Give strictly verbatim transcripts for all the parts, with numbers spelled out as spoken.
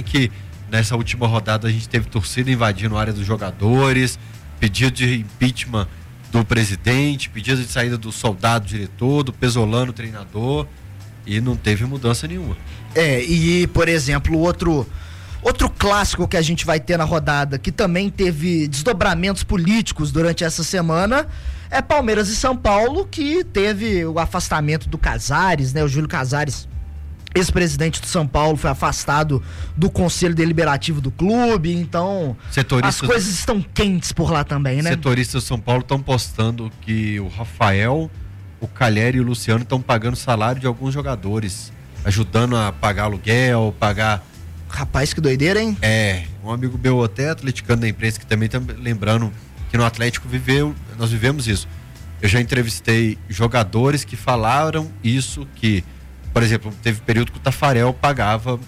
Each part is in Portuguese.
que nessa última rodada a gente teve torcida invadindo a área dos jogadores, pedido de impeachment do presidente, pedido de saída do soldado diretor, do Pesolano treinador, e não teve mudança nenhuma. É, e por exemplo, outro outro clássico que a gente vai ter na rodada, que também teve desdobramentos políticos durante essa semana, é Palmeiras e São Paulo, que teve o afastamento do Casares, né? O Júlio Casares, ex-presidente do São Paulo, foi afastado do Conselho Deliberativo do clube, então Setoristas, as coisas estão quentes por lá também, né? Setoristas do São Paulo estão postando que o Rafael, o Calheri e o Luciano estão pagando salário de alguns jogadores, ajudando a pagar aluguel, pagar... Rapaz, que doideira, hein? É, um amigo meu até atleticano da imprensa, que também tá lembrando que no Atlético viveu, nós vivemos isso. Eu já entrevistei jogadores que falaram isso, que, por exemplo, teve período que o Tafarel pagava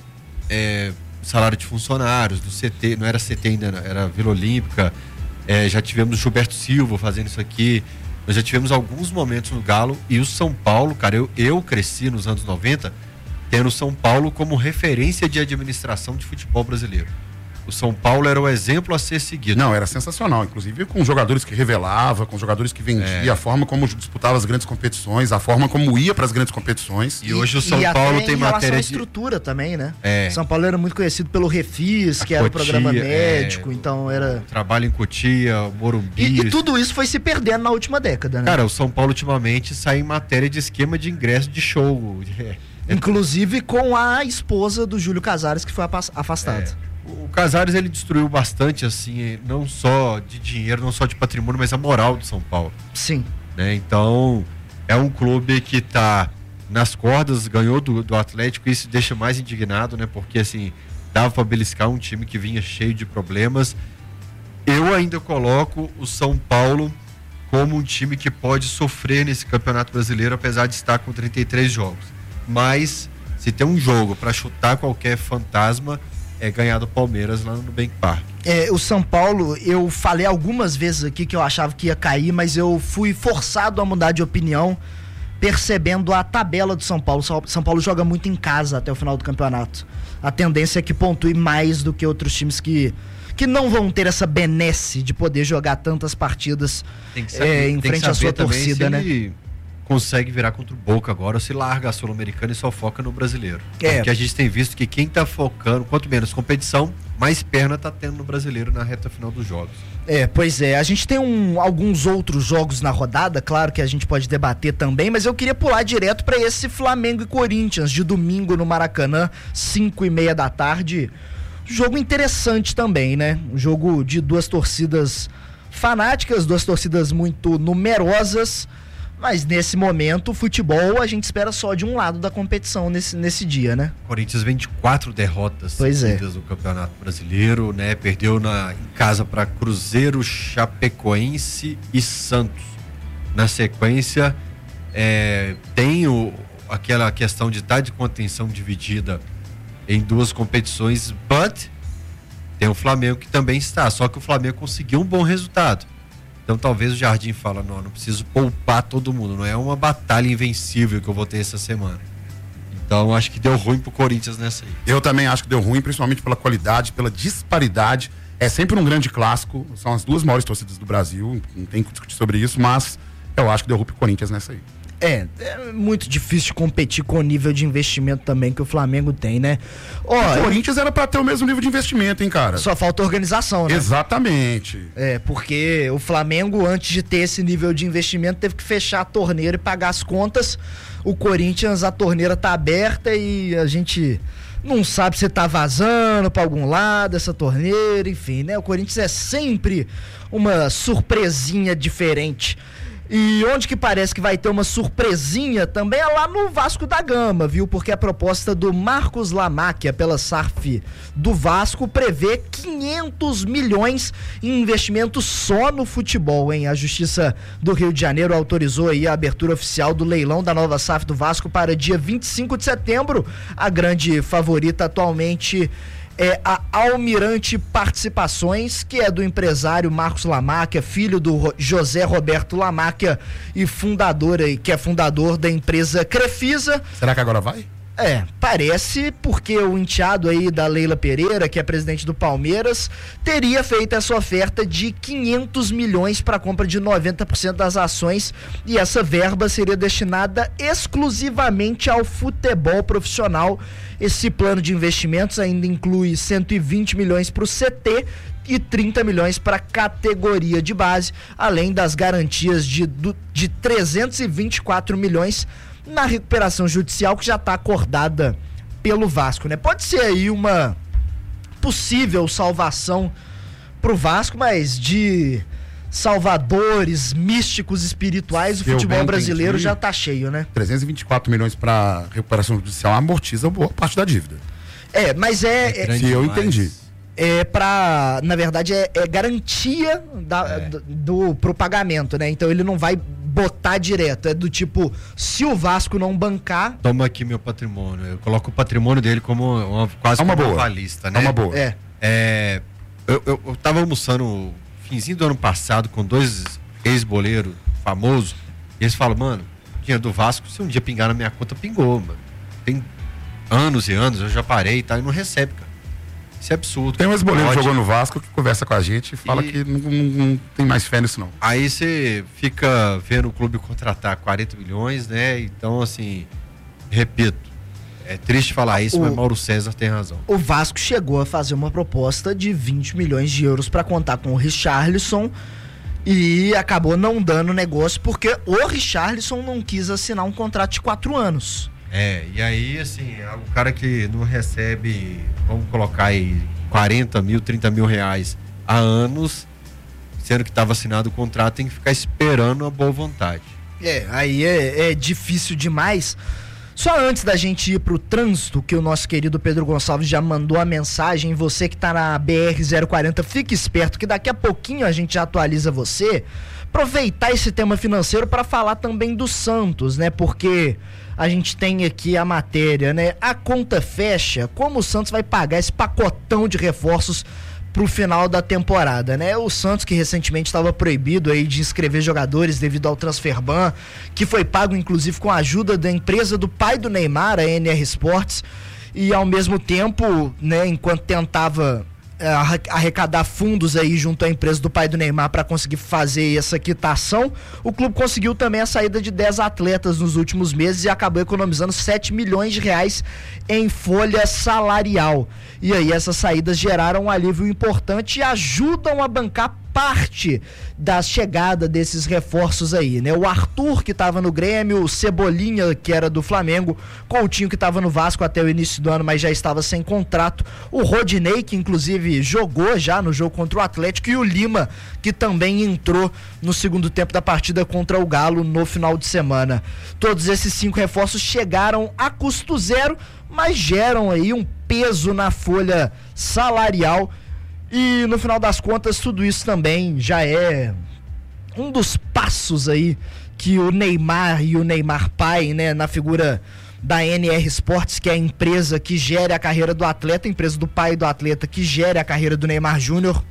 é, salário de funcionários do C T, não era C T ainda, era Vila Olímpica. É, já tivemos o Gilberto Silva fazendo isso aqui. Nós já tivemos alguns momentos no Galo, e o São Paulo, cara, eu, eu cresci nos anos noventa tendo o São Paulo como referência de administração de futebol brasileiro. O São Paulo era o exemplo a ser seguido. Não, era sensacional, inclusive com jogadores que revelava, com jogadores que vendia, é. a forma como disputava as grandes competições, a forma como ia para as grandes competições. E, e hoje o São e Paulo até tem em matéria à de estrutura também, né? É. São Paulo era muito conhecido pelo Refis, a que era Cotia, o programa médico, é, então era... Trabalho em Cotia, Morumbi... E, e tudo isso foi se perdendo na última década, né? Cara, o São Paulo ultimamente sai em matéria de esquema de ingresso de show. É. Inclusive com a esposa do Júlio Casares, que foi afastada. É. O Casares, ele destruiu bastante, assim, não só de dinheiro, não só de patrimônio, mas a moral do São Paulo. Sim. Né? Então, é um clube que tá nas cordas, ganhou do, do Atlético, e isso deixa mais indignado, né? Porque, assim, dava pra beliscar um time que vinha cheio de problemas. Eu ainda coloco o São Paulo como um time que pode sofrer nesse Campeonato Brasileiro, apesar de estar com trinta e três jogos. Mas, se tem um jogo para chutar qualquer fantasma, é ganhar do Palmeiras lá no Nubank Park. É, o São Paulo, eu falei algumas vezes aqui que eu achava que ia cair, mas eu fui forçado a mudar de opinião, percebendo a tabela do São Paulo. São Paulo joga muito em casa até o final do campeonato. A tendência é que pontue mais do que outros times que, que não vão ter essa benesse de poder jogar tantas partidas saber, é, em frente à sua torcida, né? Ele consegue virar contra o Boca agora, ou se larga a Sul-Americana e só foca no brasileiro. É. Porque a gente tem visto que quem tá focando, quanto menos competição, mais perna tá tendo no brasileiro na reta final dos jogos. É, pois é, a gente tem um, alguns outros jogos na rodada, claro que a gente pode debater também, mas eu queria pular direto para esse Flamengo e Corinthians, de domingo no Maracanã, cinco e meia da tarde. Jogo interessante também, né? Um jogo de duas torcidas fanáticas, duas torcidas muito numerosas. Mas nesse momento, o futebol, a gente espera só de um lado da competição nesse, nesse dia, né? O Corinthians vem de quatro derrotas pois seguidas é. no Campeonato Brasileiro, né? Perdeu na, em casa para Cruzeiro, Chapecoense e Santos. Na sequência, é, tem o, aquela questão de estar de contenção dividida em duas competições, but tem o Flamengo que também está, só que o Flamengo conseguiu um bom resultado. Então talvez o Jardim fala, não, não preciso poupar todo mundo, não é uma batalha invencível que eu vou ter essa semana. Então acho que deu ruim pro Corinthians nessa aí. Eu também acho que deu ruim, principalmente pela qualidade, pela disparidade. É sempre um grande clássico, são as duas maiores torcidas do Brasil, não tem que discutir sobre isso, mas eu acho que deu ruim pro Corinthians nessa aí. É, é muito difícil competir com o nível de investimento também que o Flamengo tem, né? Ó, o Corinthians era pra ter o mesmo nível de investimento, hein, cara? Só falta organização, né? Exatamente. É, porque o Flamengo, antes de ter esse nível de investimento, teve que fechar a torneira e pagar as contas. O Corinthians, a torneira tá aberta e a gente não sabe se tá vazando pra algum lado essa torneira, enfim, né? O Corinthians é sempre uma surpresinha diferente. E onde que parece que vai ter uma surpresinha também é lá no Vasco da Gama, viu? Porque a proposta do Marcos Lamáquia pela S A F do Vasco prevê quinhentos milhões em investimento só no futebol, hein? A Justiça do Rio de Janeiro autorizou aí a abertura oficial do leilão da nova S A F do Vasco para dia vinte e cinco de setembro. A grande favorita atualmente é a Almirante Participações, que é do empresário Marcos Lamáquia, filho do José Roberto Lamáquia e fundador aí, que é fundador da empresa Crefisa. Será que agora vai? É, parece porque o enteado aí da Leila Pereira, que é presidente do Palmeiras, teria feito essa oferta de quinhentos milhões para a compra de noventa por cento das ações, e essa verba seria destinada exclusivamente ao futebol profissional. Esse plano de investimentos ainda inclui cento e vinte milhões para o C T e trinta milhões para a categoria de base, além das garantias de, de trezentos e vinte e quatro milhões na recuperação judicial que já está acordada pelo Vasco, né? Pode ser aí uma possível salvação pro Vasco, mas de salvadores místicos espirituais, o Eu futebol bem brasileiro entendi. já tá cheio, né? trezentos e vinte e quatro milhões para recuperação judicial amortiza boa parte da dívida. É, mas é... é, grande Se eu demais. entendi. é pra, na verdade, é, é garantia da, É. do, do, pro pagamento, né? Então ele não vai botar direto, é do tipo, se o Vasco não bancar... Toma aqui meu patrimônio. Eu coloco o patrimônio dele como uma, quase É uma como boa. avalista, né? É uma boa. É, É, eu, eu, eu tava almoçando finzinho do ano passado com dois ex-boleiros famosos, e eles falam, mano, o dinheiro do Vasco, se um dia pingar na minha conta, pingou, mano. Tem anos e anos, eu já parei e tal, e não recebe, cara. Isso é absurdo. Tem um ex-boleiro que Pode. jogou no Vasco que conversa com a gente e fala E- que não, não- não tem mais fé nisso, não. Aí você fica vendo o clube contratar quarenta milhões, né? Então, assim, repito, é triste falar isso, O- mas Mauro César tem razão. o Vasco chegou a fazer uma proposta de vinte milhões de euros para contar com o Richarlison e acabou não dando negócio porque o Richarlison não quis assinar um contrato de quatro anos. É, e aí, assim, o cara que não recebe, vamos colocar aí quarenta mil, trinta mil reais há anos, sendo que estava assinado o contrato, tem que ficar esperando a boa vontade. É, aí é, é difícil demais. Só antes da gente ir pro trânsito, que o nosso querido Pedro Gonçalves já mandou a mensagem, você que tá na B R zero quarenta, fique esperto que daqui a pouquinho a gente já atualiza você. Aproveitar esse tema financeiro para falar também do Santos, né? Porque a gente tem aqui a matéria, né? A conta fecha, como o Santos vai pagar esse pacotão de reforços pro final da temporada, né? O Santos, que recentemente estava proibido aí de inscrever jogadores devido ao transferban, que foi pago inclusive com a ajuda da empresa do pai do Neymar, a N R Sports, e ao mesmo tempo, né, enquanto tentava é, arre- arrecadar fundos aí junto à empresa do pai do Neymar para conseguir fazer essa quitação, o clube conseguiu também a saída de dez atletas nos últimos meses e acabou economizando sete milhões de reais em folha salarial. E aí essas saídas geraram um alívio importante e ajudam a bancar parte da chegada desses reforços aí, né? O Arthur, que estava no Grêmio, o Cebolinha, que era do Flamengo, Coutinho, que estava no Vasco até o início do ano, mas já estava sem contrato, o Rodinei, que inclusive jogou já no jogo contra o Atlético, e o Lima, que também entrou no segundo tempo da partida contra o Galo no final de semana. Todos esses cinco reforços chegaram a custo zero, mas geram aí um peso na folha salarial. E no final das contas, tudo isso também já é um dos passos aí que o Neymar e o Neymar pai, né, na figura da N R Sports, que é a empresa que gera a carreira do atleta, a empresa do pai do atleta que gera a carreira do Neymar Júnior,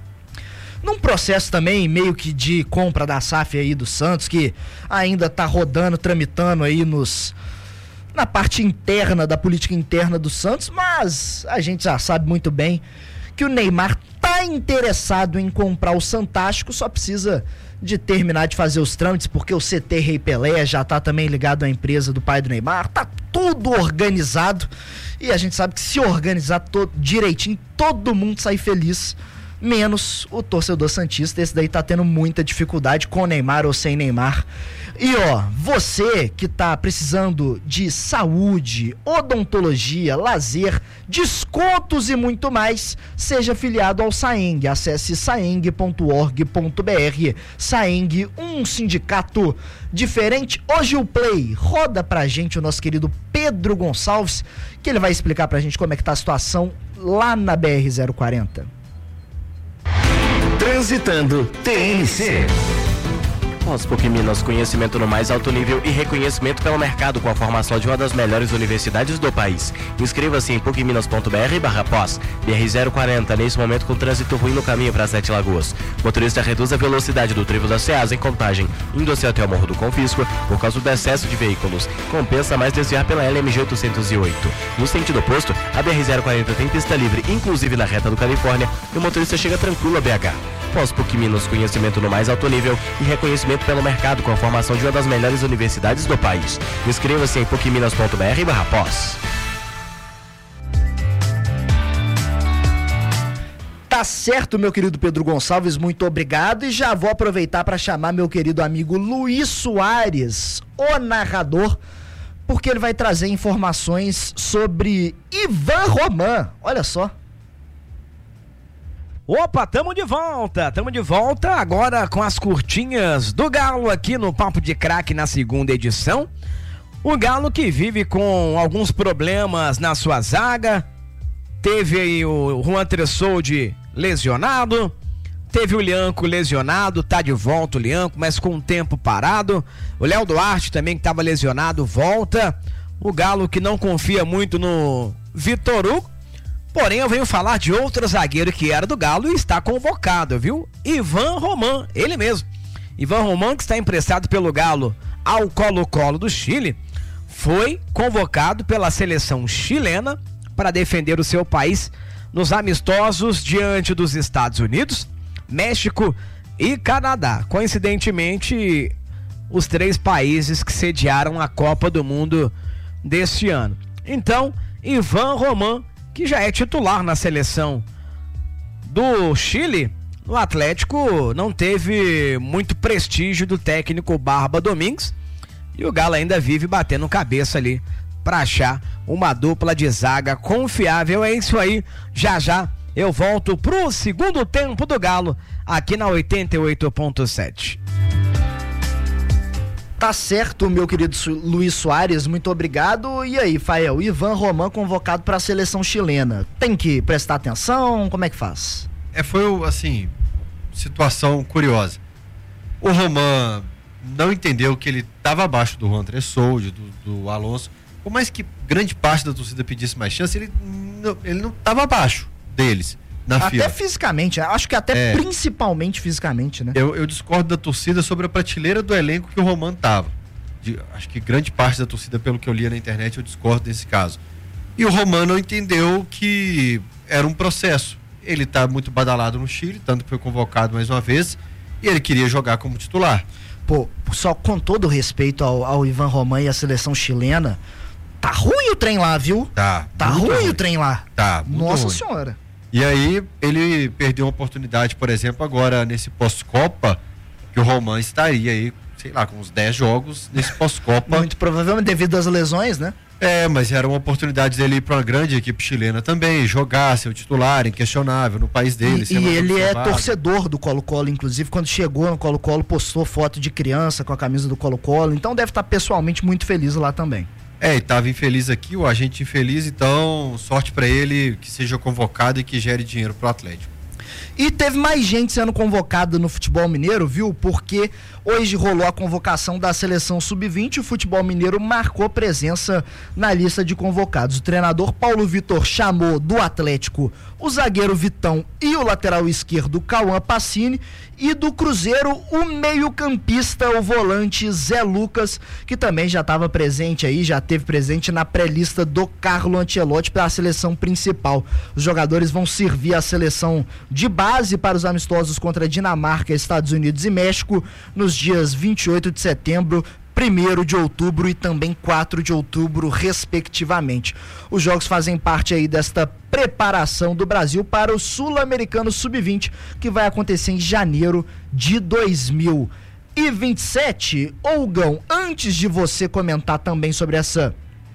num processo também meio que de compra da S A F aí do Santos, que ainda tá rodando, tramitando aí nos... na parte interna da política interna do Santos, mas a gente já sabe muito bem que o Neymar tá interessado em comprar o Santástico, só precisa de terminar de fazer os trâmites, porque o C T Rei Pelé já tá também ligado à empresa do pai do Neymar, tá tudo organizado, e a gente sabe que se organizar todo, direitinho, todo mundo sai feliz, menos o torcedor santista. Esse daí tá tendo muita dificuldade com Neymar ou sem Neymar. E ó, você que tá precisando de saúde, odontologia, lazer, descontos e muito mais, seja filiado ao Saeng. Acesse saeng ponto org ponto br. Saeng, um sindicato diferente. Hoje o Play roda pra gente o nosso querido Pedro Gonçalves, que ele vai explicar pra gente como é que tá a situação lá na B R zero quarenta. Transitando T N C. Pós-PUC Minas, conhecimento no mais alto nível e reconhecimento pelo mercado com a formação de uma das melhores universidades do país. Inscreva-se em pucminas.br barra pós. B R zero quarenta, nesse momento com trânsito ruim no caminho para Sete Lagoas. Motorista reduz a velocidade do trevo da Ceasa em Contagem, indo-se até o Morro do Confisco por causa do excesso de veículos. Compensa mais desviar pela L M G oitocentos e oito. No sentido oposto, a B R zero quarenta tem pista livre, inclusive na reta do Califórnia, e o motorista chega tranquilo a B H. Pós-PUC Minas, conhecimento no mais alto nível e reconhecimento pelo mercado com a formação de uma das melhores universidades do país. Inscreva-se em pucminas.br barra pós. Tá certo, meu querido Pedro Gonçalves, muito obrigado. E já vou aproveitar para chamar meu querido amigo Luiz Soares, o narrador, porque ele vai trazer informações sobre Ivan Roman. Olha só. Opa, tamo de volta, tamo de volta agora com as curtinhas do Galo aqui no Papo de Craque na segunda edição. O Galo que vive com alguns problemas na sua zaga, teve aí o Juan Tressoldi lesionado, teve o Lianco lesionado, tá de volta o Lianco, mas com um tempo parado. O Léo Duarte também que tava lesionado, volta. O Galo que não confia muito no Vitor Hugo. Porém, eu venho falar de outro zagueiro que era do Galo e está convocado, viu? Ivan Roman, ele mesmo. Ivan Roman, que está emprestado pelo Galo ao Colo-Colo do Chile, foi convocado pela seleção chilena para defender o seu país nos amistosos diante dos Estados Unidos, México e Canadá. Coincidentemente, os três países que sediaram a Copa do Mundo deste ano. Então, Ivan Roman, que já é titular na seleção do Chile, no Atlético não teve muito prestígio do técnico Barba Domingues, e o Galo ainda vive batendo cabeça ali para achar uma dupla de zaga confiável. É isso aí, já já eu volto pro segundo tempo do Galo aqui na oitenta e oito ponto sete. Tá certo, meu querido Luiz Soares, muito obrigado. E aí, Fael, Ivan Roman convocado para a seleção chilena, tem que prestar atenção? Como é que faz? É, foi, assim, situação curiosa. O Roman não entendeu que ele estava abaixo do Juan Tressoldi, do, do Alonso. Por mais que grande parte da torcida pedisse mais chance, ele não, ele não estava abaixo deles. Na até fila. Fisicamente, acho que até é. principalmente fisicamente, né? Eu, eu discordo da torcida sobre a prateleira do elenco que o Roman tava. De, acho que grande parte da torcida, pelo que eu lia na internet, eu discordo desse caso. E o Roman não entendeu que era um processo. Ele tá muito badalado no Chile, tanto que foi convocado mais uma vez, e ele queria jogar como titular. Pô, só com todo respeito ao, ao Ivan Roman e à seleção chilena, tá ruim o trem lá, viu? Tá. Tá ruim, ruim o trem lá. Tá. Nossa ruim. senhora. E aí ele perdeu uma oportunidade, por exemplo, agora nesse pós-Copa, que o Roman estaria aí, sei lá, com uns dez jogos nesse pós-Copa. Muito provavelmente devido às lesões, né? É, mas era uma oportunidade dele ir para uma grande equipe chilena também, jogar, ser o titular, inquestionável no país dele. E, e ele observado. É torcedor do Colo-Colo, inclusive quando chegou no Colo-Colo postou foto de criança com a camisa do Colo-Colo, então deve estar pessoalmente muito feliz lá também. É, e estava infeliz aqui, o agente infeliz, então sorte para ele, que seja convocado e que gere dinheiro pro Atlético. E teve mais gente sendo convocada no futebol mineiro, viu? Porque hoje rolou a convocação da seleção sub vinte, o futebol mineiro marcou presença na lista de convocados. O treinador Paulo Vitor chamou do Atlético o zagueiro Vitão e o lateral esquerdo Cauã Pacini, e do Cruzeiro o meio-campista, o volante Zé Lucas, que também já estava presente aí, já teve presente na pré-lista do Carlo Ancelotti para a seleção principal. Os jogadores vão servir a seleção de base para os amistosos contra Dinamarca, Estados Unidos e México nos dias vinte e oito de setembro, primeiro de outubro e também quatro de outubro, respectivamente. Os jogos fazem parte aí desta preparação do Brasil para o Sul-Americano sub vinte, que vai acontecer em janeiro de dois mil e vinte e sete. Olgão, antes de você comentar também sobre essa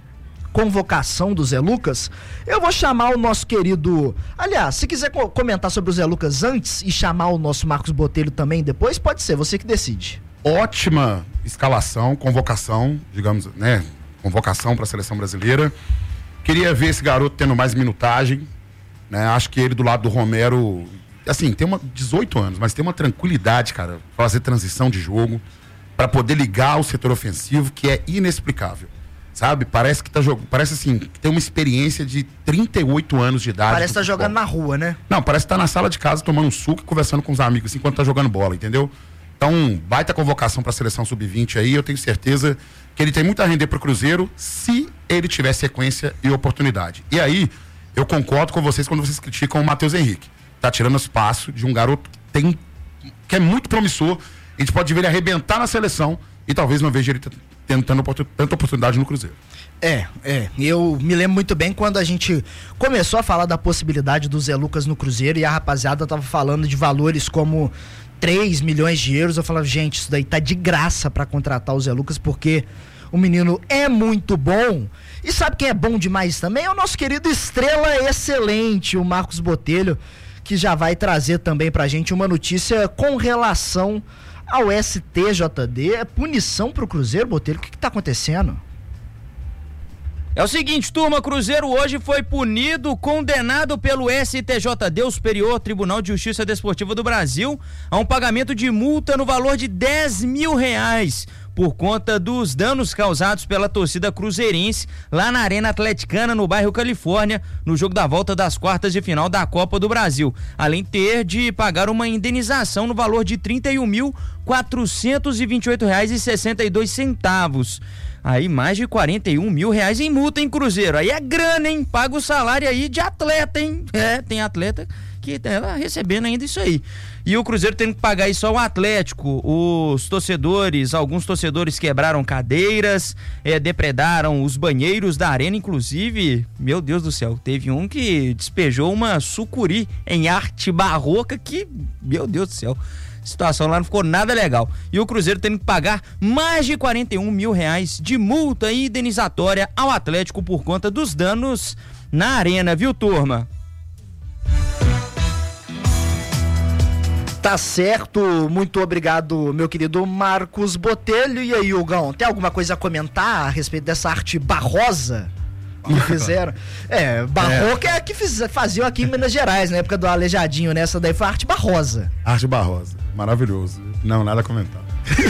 convocação do Zé Lucas, eu vou chamar o nosso querido... Aliás, se quiser co- comentar sobre o Zé Lucas antes e chamar o nosso Marcos Botelho também depois, pode ser, você que decide. Ótima escalação, convocação, digamos, né? Convocação para a seleção brasileira. Queria ver esse garoto tendo mais minutagem, né? Acho que ele do lado do Romero, assim, tem uma dezoito anos, mas tem uma tranquilidade, cara, fazer transição de jogo. para poder ligar o setor ofensivo, que é inexplicável. Sabe? Parece que tá jogando. Parece assim, que tem uma experiência de trinta e oito anos de idade. Parece que tá jogando na rua, né? Não, parece que tá na sala de casa tomando um suco e conversando com os amigos, assim, enquanto tá jogando bola, entendeu? Então, baita convocação pra seleção sub vinte aí, eu tenho certeza que ele tem muito a render pro Cruzeiro se ele tiver sequência e oportunidade. E aí, eu concordo com vocês quando vocês criticam o Matheus Henrique. Tá tirando espaço de um garoto que tem, que é muito promissor. A gente pode ver ele arrebentar na seleção e talvez não veja ele tendo tanta oportunidade no Cruzeiro. É, é. Eu me lembro muito bem quando a gente começou a falar da possibilidade do Zé Lucas no Cruzeiro e a rapaziada tava falando de valores como três milhões de euros. Eu falava, gente, isso daí tá de graça pra contratar o Zé Lucas, porque o menino é muito bom. E sabe quem é bom demais também? É o nosso querido estrela excelente, o Marcos Botelho, que já vai trazer também pra gente uma notícia com relação ao S T J D. É punição pro Cruzeiro, Botelho? O que que tá acontecendo? É o seguinte, turma, Cruzeiro hoje foi punido, condenado pelo S T J D, o Superior Tribunal de Justiça Desportiva do Brasil, a um pagamento de multa no valor de dez mil reais, por conta dos danos causados pela torcida cruzeirense lá na Arena Atleticana, no bairro Califórnia, no jogo da volta das quartas de final da Copa do Brasil, além de ter de pagar uma indenização no valor de trinta e um mil quatrocentos e vinte e oito reais e sessenta e dois centavos. Aí mais de quarenta e um mil reais em multa, em Cruzeiro. Aí é grana, hein? Paga o salário aí de atleta, hein? É, tem atleta que tá recebendo ainda isso aí. E o Cruzeiro tem que pagar isso ao Atlético. Os torcedores, alguns torcedores quebraram cadeiras, é, depredaram os banheiros da arena, inclusive, meu Deus do céu, teve um que despejou uma sucuri em arte barroca que, meu Deus do céu, a situação lá não ficou nada legal. E o Cruzeiro tem que pagar mais de quarenta e um mil reais de multa indenizatória ao Atlético por conta dos danos na arena, viu, turma? Tá certo, muito obrigado, meu querido Marcos Botelho. E aí, Hugão, tem alguma coisa a comentar a respeito dessa arte barrosa que fizeram? É, barroca é, é a que fiz, faziam aqui em Minas Gerais, na época do Aleijadinho, né? Essa daí foi a arte barrosa. Arte barrosa, maravilhoso. Não, nada a comentar.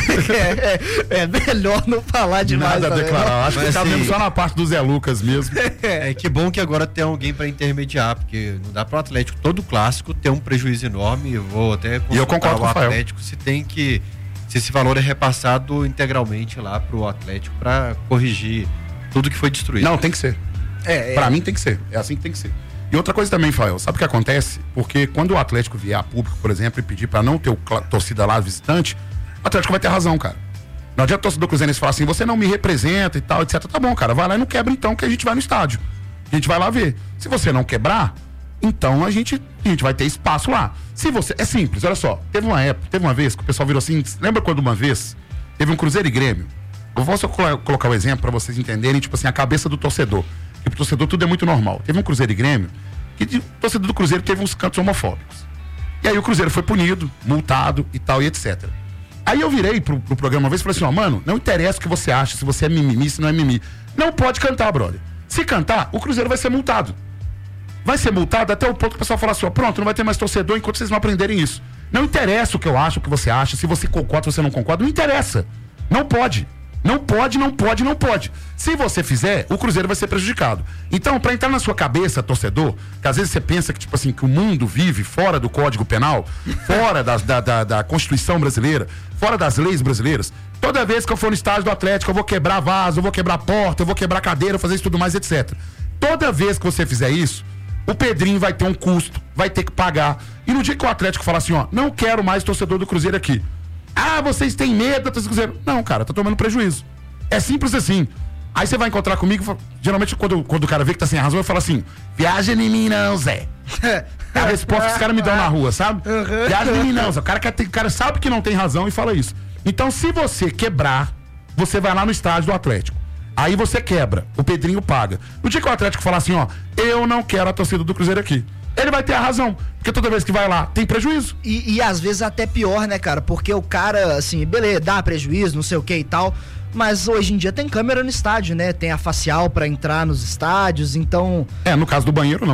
é, é, é melhor não falar demais. Nada a declarar, acho Mas que tá assim, mesmo só na parte do Zé Lucas mesmo. É que bom que agora tem alguém para intermediar, porque não dá para o Atlético todo clássico ter um prejuízo enorme. Eu vou até e eu concordo com o Atlético se tem que, se esse valor é repassado integralmente lá pro Atlético para corrigir tudo que foi destruído. Não, tem que ser. É, Pra é. mim tem que ser, é assim que tem que ser. E outra coisa também, Fael, sabe o que acontece? Porque quando o Atlético vier a público, por exemplo, e pedir pra não ter o cl- torcida lá visitante, o Atlético vai ter razão, cara. Não adianta o torcedor cruzeirense falar assim, você não me representa e tal, etcétera. Tá bom, cara, vai lá e não quebra então, que a gente vai no estádio. A gente vai lá ver. Se você não quebrar, então a gente, a gente vai ter espaço lá. Se você, é simples, olha só, teve uma época, teve uma vez que o pessoal virou assim, lembra quando uma vez teve um Cruzeiro e Grêmio? Eu vou só colo- colocar o um exemplo pra vocês entenderem, tipo assim, a cabeça do torcedor. Porque pro torcedor tudo é muito normal. Teve um Cruzeiro e Grêmio, que o torcedor do Cruzeiro teve uns cantos homofóbicos. E aí o Cruzeiro foi punido, multado e tal, e etcétera. Aí eu virei pro, pro programa uma vez e falei assim, ó, mano, não interessa o que você acha, se você é mimimi, se não é mimimi. Não pode cantar, brother. Se cantar, o Cruzeiro vai ser multado. Vai ser multado até o ponto que o pessoal fala assim, ó, pronto, não vai ter mais torcedor enquanto vocês não aprenderem isso. Não interessa o que eu acho, o que você acha, se você concorda, se você não concorda, não interessa. Não pode. Não pode, não pode, não pode. Se você fizer, o Cruzeiro vai ser prejudicado. Então, pra entrar na sua cabeça, torcedor, que às vezes você pensa que, tipo assim, que o mundo vive fora do Código Penal, fora da, da, da, da Constituição brasileira, fora das leis brasileiras, toda vez que eu for no estádio do Atlético, eu vou quebrar vaso, eu vou quebrar porta, eu vou quebrar cadeira, fazer isso tudo mais, etcétera. Toda vez que você fizer isso, o Pedrinho vai ter um custo, vai ter que pagar. E no dia que o Atlético falar assim, ó, não quero mais torcedor do Cruzeiro aqui. Ah, vocês têm medo da torcida do Cruzeiro. Não, cara, tá tomando prejuízo. É simples assim. Aí você vai encontrar comigo, fala, geralmente quando, quando o cara vê que tá sem razão, eu falo assim, viaja em mim não, Zé. É a resposta que os caras me dão na rua, sabe? Uhum. Viaja em mim não, Zé. O cara, quer, o cara sabe que não tem razão e fala isso. Então, se você quebrar, você vai lá no estádio do Atlético. Aí você quebra, o Pedrinho paga. No dia que o Atlético falar assim, ó, eu não quero a torcida do Cruzeiro aqui, ele vai ter a razão, porque toda vez que vai lá tem prejuízo. E, e às vezes até pior, né, cara? Porque o cara, assim, beleza, dá prejuízo, não sei o que e tal, mas hoje em dia tem câmera no estádio, né? Tem a facial pra entrar nos estádios, então... É, no caso do banheiro não, né?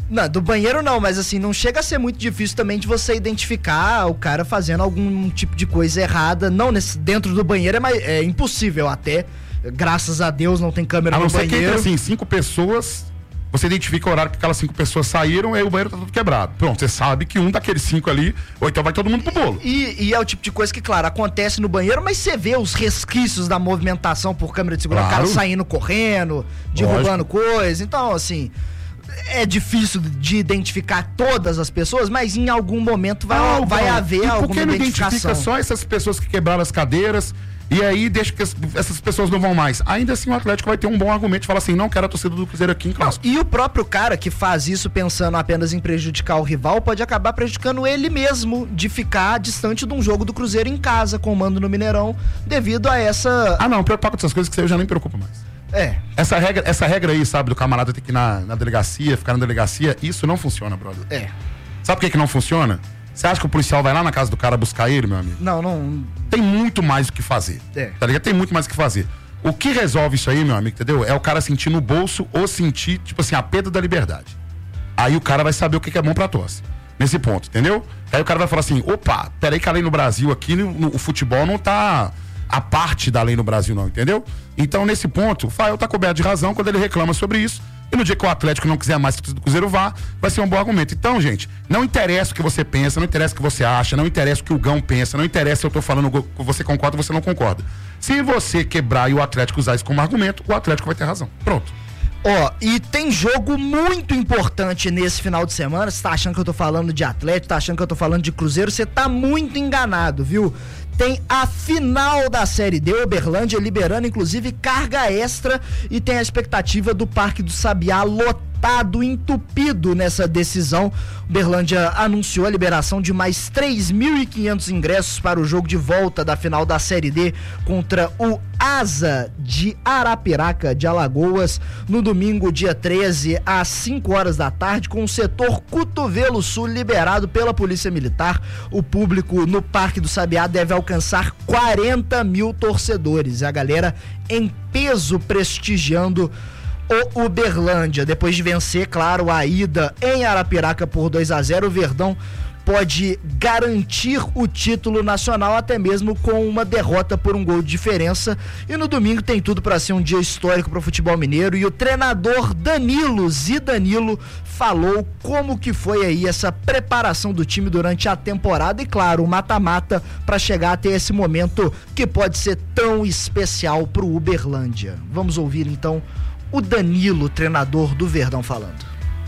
Não, do banheiro não, mas assim, não chega a ser muito difícil também de você identificar o cara fazendo algum tipo de coisa errada. Não, nesse, dentro do banheiro é, mais, é impossível até. Graças a Deus não tem câmera no banheiro. A não ser que entre, assim, cinco pessoas, você identifica o horário que aquelas cinco pessoas saíram e aí o banheiro tá tudo quebrado. Pronto, você sabe que um daqueles cinco ali, ou então vai todo mundo pro bolo. E, e é o tipo de coisa que, claro, acontece no banheiro, mas você vê os resquícios da movimentação por câmera de segurança, claro. O cara saindo correndo, derrubando coisa. Então, assim... É difícil de identificar todas as pessoas, mas em algum momento vai, ah, vai bom. haver e alguma não identificação. Identifica só essas pessoas que quebraram as cadeiras e aí deixa que essas pessoas não vão mais. Ainda assim o Atlético vai ter um bom argumento de falar assim, não quero a torcida do Cruzeiro aqui em clássico. E o próprio cara que faz isso pensando apenas em prejudicar o rival pode acabar prejudicando ele mesmo de ficar distante de um jogo do Cruzeiro em casa, com o mando no Mineirão, devido a essa... Ah não, preocupar com essas coisas que eu já nem me preocupo mais. É. Essa regra, essa regra aí, sabe, do camarada ter que ir na, na delegacia, ficar na delegacia, isso não funciona, brother. É. Sabe por que que não funciona? Você acha que o policial vai lá na casa do cara buscar ele, meu amigo? Não, não... Tem muito mais o que fazer. É. Tá ligado? Tem muito mais o que fazer. O que resolve isso aí, meu amigo, entendeu? É o cara sentir no bolso ou sentir, tipo assim, a perda da liberdade. Aí o cara vai saber o que que é bom pra tosse. Nesse ponto, entendeu? Aí o cara vai falar assim, opa, peraí que a lei no Brasil aqui, no, no, o futebol não tá... a parte da lei no Brasil não, entendeu? Então, nesse ponto, o Fael tá coberto de razão quando ele reclama sobre isso, e no dia que o Atlético não quiser mais que o Cruzeiro vá, vai ser um bom argumento. Então, gente, não interessa o que você pensa, não interessa o que você acha, não interessa o que o Gão pensa, não interessa se eu tô falando que você concorda ou você não concorda. Se você quebrar e o Atlético usar isso como argumento, o Atlético vai ter razão. Pronto. Ó, e tem jogo muito importante nesse final de semana. Você tá achando que eu tô falando de Atlético, tá achando que eu tô falando de Cruzeiro, você tá muito enganado, viu? Tem a final da Série D, Uberlândia liberando inclusive carga extra e tem a expectativa do Parque do Sabiá lotado, entupido nessa decisão. Uberlândia anunciou a liberação de mais três mil e quinhentos ingressos para o jogo de volta da final da Série D contra o Asa de Arapiraca de Alagoas no domingo, dia treze, às cinco horas da tarde, com o setor Cotovelo Sul liberado pela Polícia Militar. O público no Parque do Sabiá deve alcançar quarenta mil torcedores. A galera em peso prestigiando o Uberlândia. Depois de vencer, claro, a ida em Arapiraca por dois a zero, o Verdão pode garantir o título nacional até mesmo com uma derrota por um gol de diferença. E no domingo tem tudo para ser um dia histórico para o futebol mineiro, e o treinador Danilo Zidanilo falou como que foi aí essa preparação do time durante a temporada e, claro, o mata-mata para chegar até esse momento que pode ser tão especial para o Uberlândia. Vamos ouvir então o Danilo, treinador do Verdão, falando.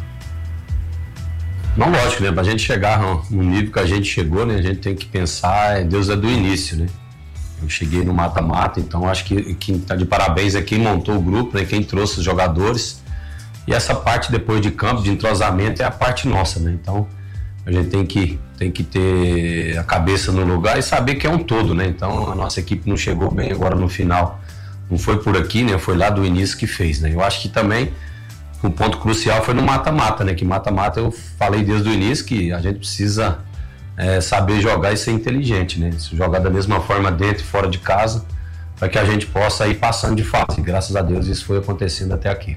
Não, lógico, né? Pra gente chegar no nível que a gente chegou, né? A gente tem que pensar, Deus é do início, né? Eu cheguei no mata-mata, então acho que quem tá de parabéns é quem montou o grupo, né? Quem trouxe os jogadores. E essa parte depois de campo, de entrosamento, é a parte nossa, né? Então a gente tem que, tem que ter a cabeça no lugar e saber que é um todo, né? Então a nossa equipe não chegou bem agora no final. Não foi por aqui, né? Foi lá do início que fez, né? Eu acho que também o ponto crucial foi no mata-mata, né? Que mata-mata eu falei desde o início que a gente precisa é, saber jogar e ser inteligente, né? Jogar da mesma forma dentro e fora de casa para que a gente possa ir passando de fase. Graças a Deus isso foi acontecendo até aqui.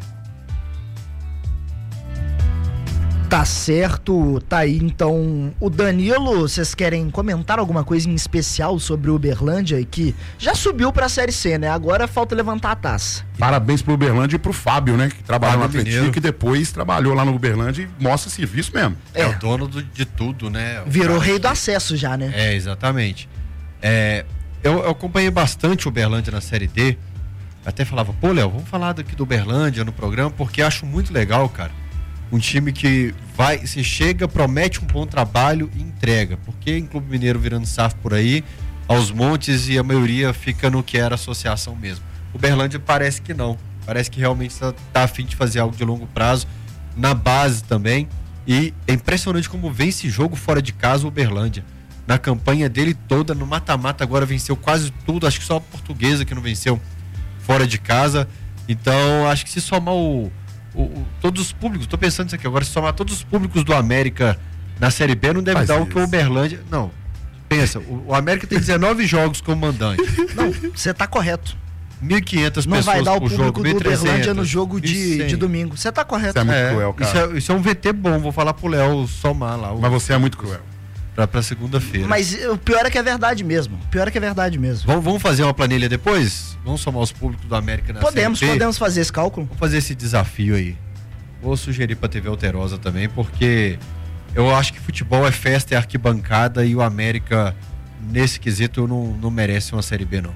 Tá certo, tá aí então o Danilo. Vocês querem comentar alguma coisa em especial sobre o Uberlândia, que já subiu pra Série C, né? Agora falta levantar a taça. Parabéns pro Uberlândia e pro Fábio, né? Que trabalhou no Atlético, que depois trabalhou lá no Uberlândia e mostra serviço mesmo. É, é o dono do, de tudo, né? O Virou rei do acesso já, né? É, exatamente. É, eu, eu acompanhei bastante o Uberlândia na Série D. Até falava, pô, Léo, vamos falar daqui do Uberlândia no programa, porque acho muito legal, cara. Um time que vai, se chega, promete um bom trabalho e entrega. Porque em Clube Mineiro virando S A F por aí, aos montes, e a maioria fica no que era associação mesmo. O Uberlândia parece que não. Parece que realmente está tá a fim de fazer algo de longo prazo, na base também. E é impressionante como vence jogo fora de casa o Uberlândia. Na campanha dele toda, no mata-mata, agora venceu quase tudo. Acho que só a Portuguesa que não venceu fora de casa. Então, acho que se somar o O, o, todos os públicos, tô pensando isso aqui agora, se somar todos os públicos do América na Série B, não deve Faz dar isso. O que o Uberlândia, não, pensa, o, o América tem dezenove jogos como mandante. Não, você tá correto. mil e quinhentas não pessoas vai dar o por público jogo, do Uberlândia no jogo mil e de, cem. de domingo. Você tá correto. Isso é muito É, cruel, cara. Isso é, isso é um V T bom, vou falar pro Léo somar lá. O, Mas você é muito cruel. pra, pra segunda-feira. Mas o pior é que é verdade mesmo. O pior é que é verdade mesmo. Vamos, vamos fazer uma planilha depois? Vamos somar os públicos do América na Podemos, Série B? podemos fazer esse cálculo. Vamos fazer esse desafio aí. Vou sugerir pra T V Alterosa também, porque eu acho que futebol é festa, é arquibancada e o América, nesse quesito, não, não merece uma Série B, não.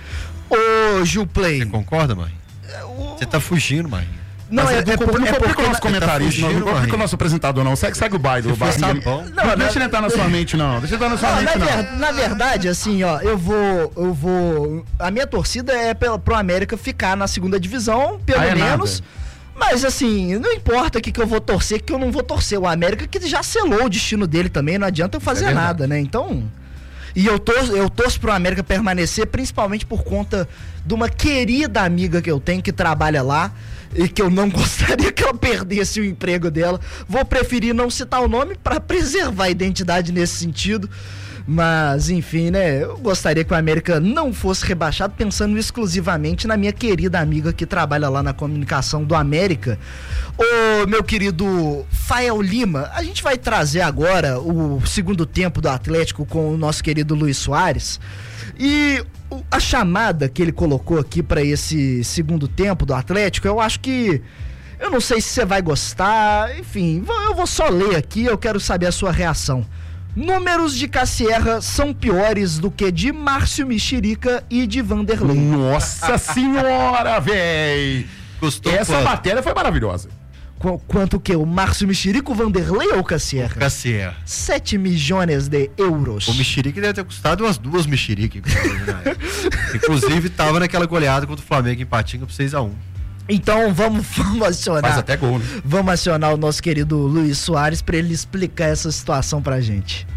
Ô, Gilplay. Você concorda, Marinho? Você tá fugindo, Marinho. Não, Mas é, é, é, não por- complica é porque... o nosso comentarista, não, não fugindo, complica o Marinho. nosso apresentador, não. Segue, segue o baile do Você foi Barrinho. sabão. Não, não deixa ele entrar na sua mente, não. Deixa ele entrar na sua Não, mente, na, não. ver- na verdade, assim, ó, eu vou, eu vou, a minha torcida é pela, pro América ficar na segunda divisão, pelo Ah, é menos. nada. Mas assim, não importa o que, que eu vou torcer, que eu não vou torcer. O América que já selou o destino dele também, não adianta eu fazer verdade. nada, né? Então, e eu torço, eu torço pro América permanecer, principalmente por conta de uma querida amiga que eu tenho que trabalha lá e que eu não gostaria que ela perdesse o emprego dela. Vou preferir não citar o nome para preservar a identidade nesse sentido. Mas, enfim, né? Eu gostaria que o América não fosse rebaixado, pensando exclusivamente na minha querida amiga que trabalha lá na comunicação do América. Ô, meu querido Fael Lima, a gente vai trazer agora o segundo tempo do Atlético com o nosso querido Luiz Soares. E o- a chamada que ele colocou aqui para esse segundo tempo do Atlético, eu acho que. Eu não sei se você vai gostar, enfim, vou- eu vou só ler aqui, eu quero saber a sua reação. Números de Cassierra são piores do que de Márcio Mexerica e de Vanderlei. Nossa senhora, véi! Custou Essa quanto? matéria foi maravilhosa. Qu- quanto que? O Márcio Mexerica, o Vanderlei ou o Cassierra? Cassier. sete milhões de euros. O mexerique deve ter custado umas duas mexeriques. Inclusive, tava naquela goleada contra o Flamengo em Patinga por seis a um. Então vamos, vamos acionar. Faz até gol, né? Vamos acionar o nosso querido Luiz Soares para ele explicar essa situação pra gente.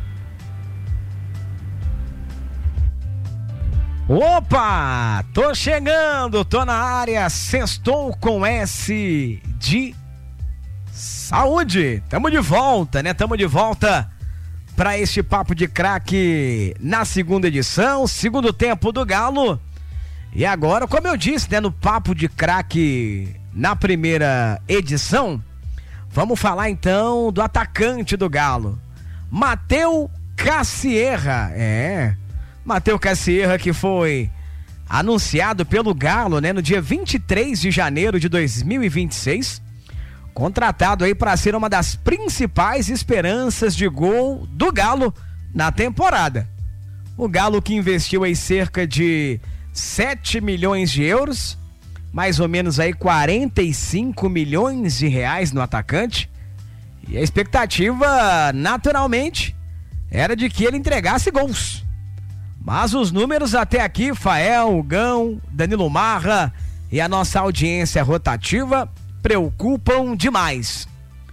Opa! Tô chegando, tô na área, sextou com S de saúde. Tamo de volta, né? Tamo de volta para este Papo de Craque na segunda edição, segundo tempo do Galo. E agora, como eu disse, né, no Papo de Craque na primeira edição, vamos falar então do atacante do Galo, Matheus Cassierra. É, Matheus Cassierra, que foi anunciado pelo Galo, né, no dia vinte e três de janeiro de dois mil e vinte e seis, contratado aí para ser uma das principais esperanças de gol do Galo na temporada. O Galo que investiu aí cerca de sete milhões de euros, mais ou menos aí quarenta e cinco milhões de reais no atacante. E a expectativa, naturalmente, era de que ele entregasse gols. Mas os números até aqui, Fael, Gão, Danilo Marra e a nossa audiência rotativa preocupam demais.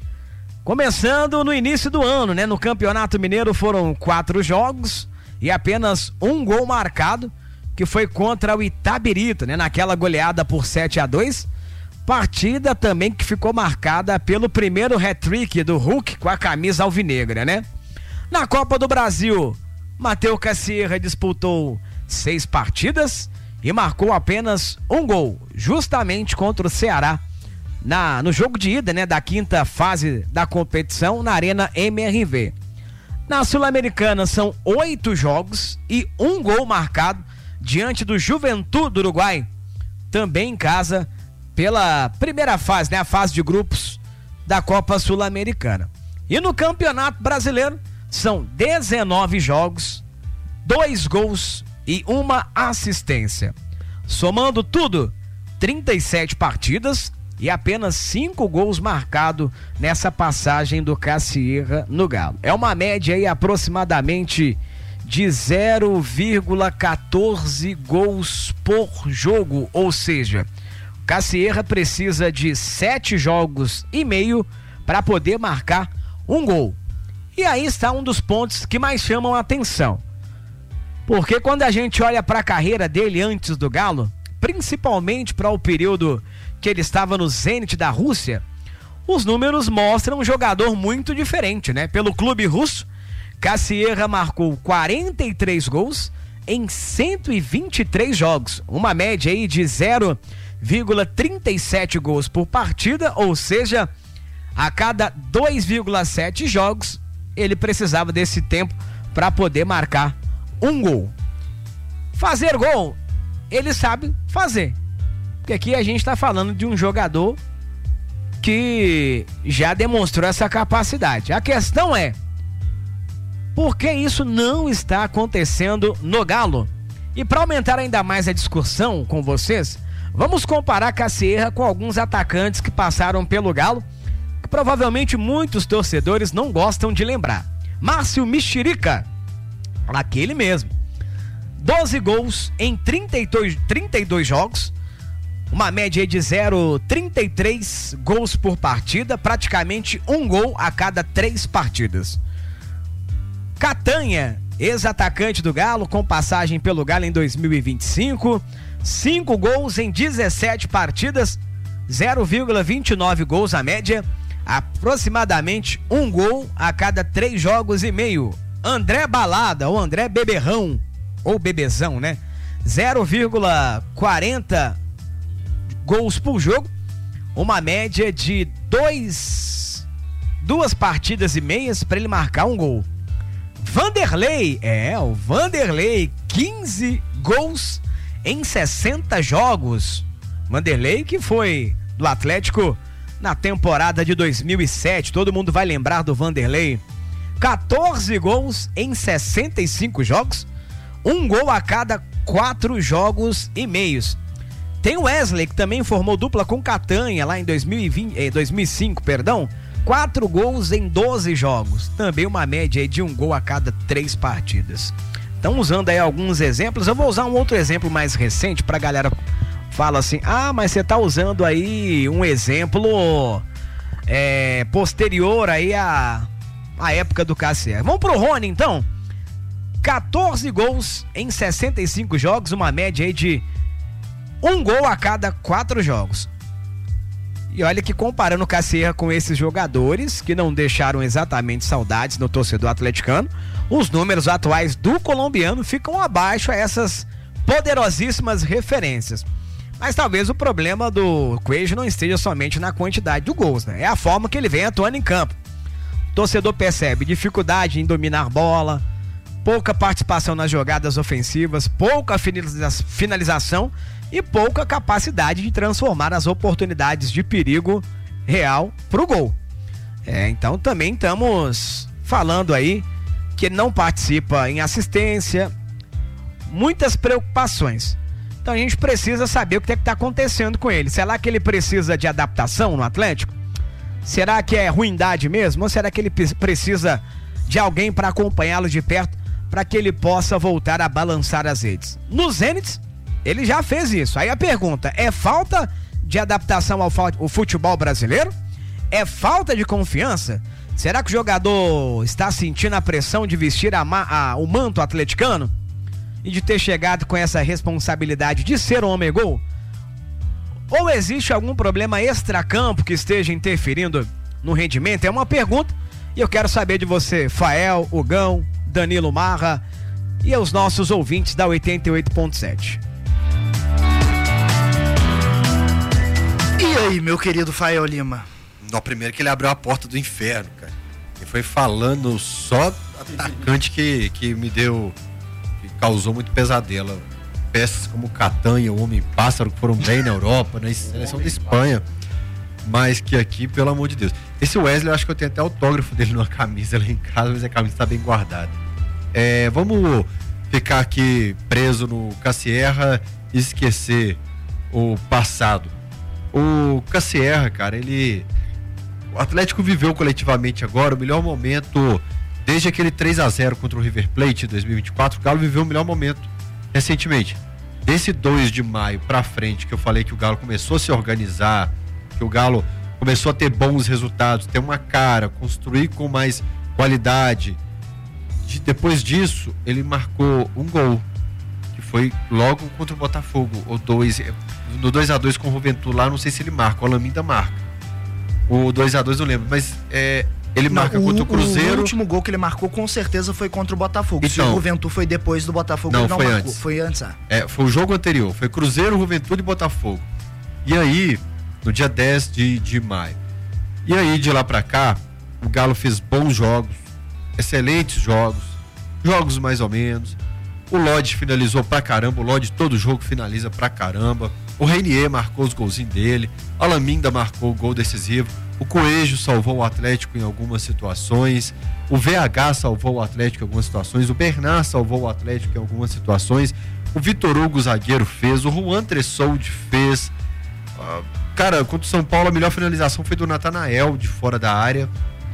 Começando no início do ano, né? No Campeonato Mineiro foram quatro jogos e apenas um gol marcado, que foi contra o Itabirito, né? Naquela goleada por sete a dois. Partida também que ficou marcada pelo primeiro hat-trick do Hulk com a camisa alvinegra, né? Na Copa do Brasil, Matheus Cassierra disputou seis partidas e marcou apenas um gol, justamente contra o Ceará, na, no jogo de ida, né, da quinta fase da competição na Arena M R V. Na Sul-Americana são oito jogos e um gol marcado diante do Juventude do Uruguai, também em casa, pela primeira fase, né, a fase de grupos da Copa Sul-Americana. E no Campeonato Brasileiro são dezenove jogos, dois gols e uma assistência. Somando tudo, trinta e sete partidas e apenas cinco gols marcados nessa passagem do Cassierra no Galo. É uma média aí aproximadamente de zero vírgula quatorze gols por jogo, ou seja, o Cassierra precisa de sete jogos e meio para poder marcar um gol. E aí está um dos pontos que mais chamam a atenção. Porque quando a gente olha para a carreira dele antes do Galo, principalmente para o período que ele estava no Zenit da Rússia, os números mostram um jogador muito diferente, né? Pelo clube russo, Cassierra marcou quarenta e três gols em cento e vinte e três jogos, uma média aí de zero vírgula trinta e sete gols por partida, ou seja, a cada dois vírgula sete jogos ele precisava desse tempo para poder marcar um gol. Fazer gol, ele sabe fazer, porque aqui a gente está falando de um jogador que já demonstrou essa capacidade. A questão é, por que isso não está acontecendo no Galo? E para aumentar ainda mais a discussão com vocês, vamos comparar Cassierra com alguns atacantes que passaram pelo Galo, que provavelmente muitos torcedores não gostam de lembrar. Márcio Mexerica, aquele mesmo. doze gols em trinta e dois, trinta e dois jogos, uma média de zero vírgula trinta e três gols por partida, praticamente um gol a cada três partidas. Catanha, ex-atacante do Galo, com passagem pelo Galo em dois mil e vinte e cinco, cinco gols em dezessete partidas, zero vírgula vinte e nove gols a média, aproximadamente um gol a cada três jogos e meio. André Balada, ou André Beberrão, ou Bebezão, né? zero vírgula quarenta gols por jogo, uma média de dois, duas partidas e meias para ele marcar um gol. Vanderlei, é, o Vanderlei, quinze gols em sessenta jogos. Vanderlei que foi do Atlético na temporada de dois mil e sete, todo mundo vai lembrar do Vanderlei. quatorze gols em sessenta e cinco jogos, um gol a cada quatro jogos e meios. Tem o Wesley, que também formou dupla com Catanha lá em dois mil e vinte, eh, dois mil e cinco, perdão, quatro gols em doze jogos, também uma média de um gol a cada três partidas. Então, usando aí alguns exemplos, eu vou usar um outro exemplo mais recente pra galera fala assim, ah, mas você tá usando aí um exemplo é, posterior aí à, à época do Cassier. Vamos pro Rony, então. quatorze gols em sessenta e cinco jogos, uma média aí de um gol a cada quatro jogos. E olha que comparando o Cassier com esses jogadores, que não deixaram exatamente saudades no torcedor atleticano, os números atuais do colombiano ficam abaixo a essas poderosíssimas referências. Mas talvez o problema do Coelho não esteja somente na quantidade de gols, né? É a forma que ele vem atuando em campo. O torcedor percebe dificuldade em dominar bola, pouca participação nas jogadas ofensivas, pouca finalização e pouca capacidade de transformar as oportunidades de perigo real pro gol. É, então também estamos falando aí que ele não participa em assistência, muitas preocupações. Então a gente precisa saber o que é que está acontecendo com ele. Será que ele precisa de adaptação no Atlético? Será que é ruindade mesmo? Ou será que ele precisa de alguém para acompanhá-lo de perto para que ele possa voltar a balançar as redes? No Zenit, ele já fez isso. Aí a pergunta, é falta de adaptação ao futebol brasileiro? É falta de confiança? Será que o jogador está sentindo a pressão de vestir a, a, o manto atleticano? E de ter chegado com essa responsabilidade de ser um homem-gol? Ou existe algum problema extracampo que esteja interferindo no rendimento? É uma pergunta e eu quero saber de você, Fael, Hugão, Danilo Marra e os nossos ouvintes da oitenta e oito ponto sete. E aí, meu querido Fael Lima? No primeiro que ele abriu a porta do inferno, cara. Ele foi falando só atacante que, que me deu, que causou muito pesadelo. Peças como Catanha, o Homem Pássaro, que foram bem na Europa, na seleção da Espanha. Mas que aqui, pelo amor de Deus. Esse Wesley, eu acho que eu tenho até autógrafo dele numa camisa lá em casa, mas a camisa está bem guardada. É, vamos ficar aqui preso no Cassierra e esquecer o passado. O Cassierra, cara, ele... O Atlético viveu coletivamente agora o melhor momento desde aquele três a zero contra o River Plate em dois mil e vinte e quatro. O Galo viveu o melhor momento recentemente. Desse dois de maio pra frente, que eu falei que o Galo começou a se organizar, que o Galo começou a ter bons resultados, ter uma cara, construir com mais qualidade. De, depois disso, ele marcou um gol, que foi logo contra o Botafogo, ou dois, no dois a dois com o Juventude lá, não sei se ele marca, o Alaminda marca. O dois a dois eu lembro, mas é, Ele Não, marca o, contra o Cruzeiro. O último gol que ele marcou com certeza foi contra o Botafogo. Então, Se o Juventude foi depois do Botafogo, não, ele não foi marcou. antes. Foi antes, ah. É, foi o jogo anterior. Foi Cruzeiro, Juventude e Botafogo. E aí, no dia dez de, de maio. E aí, de lá pra cá, o Galo fez bons jogos, excelentes jogos, jogos mais ou menos. O Lodge finalizou pra caramba, o Lodge todo jogo finaliza pra caramba. O Reinier marcou os golzinhos dele, o Alaminda marcou o gol decisivo, o Coelho salvou o Atlético em algumas situações, o V H salvou o Atlético em algumas situações, o Bernard salvou o Atlético em algumas situações, o Vitor Hugo, zagueiro, fez, o Juan Tressoldi fez. Uh, cara, contra o São Paulo, a melhor finalização foi do Natanael, de fora da área.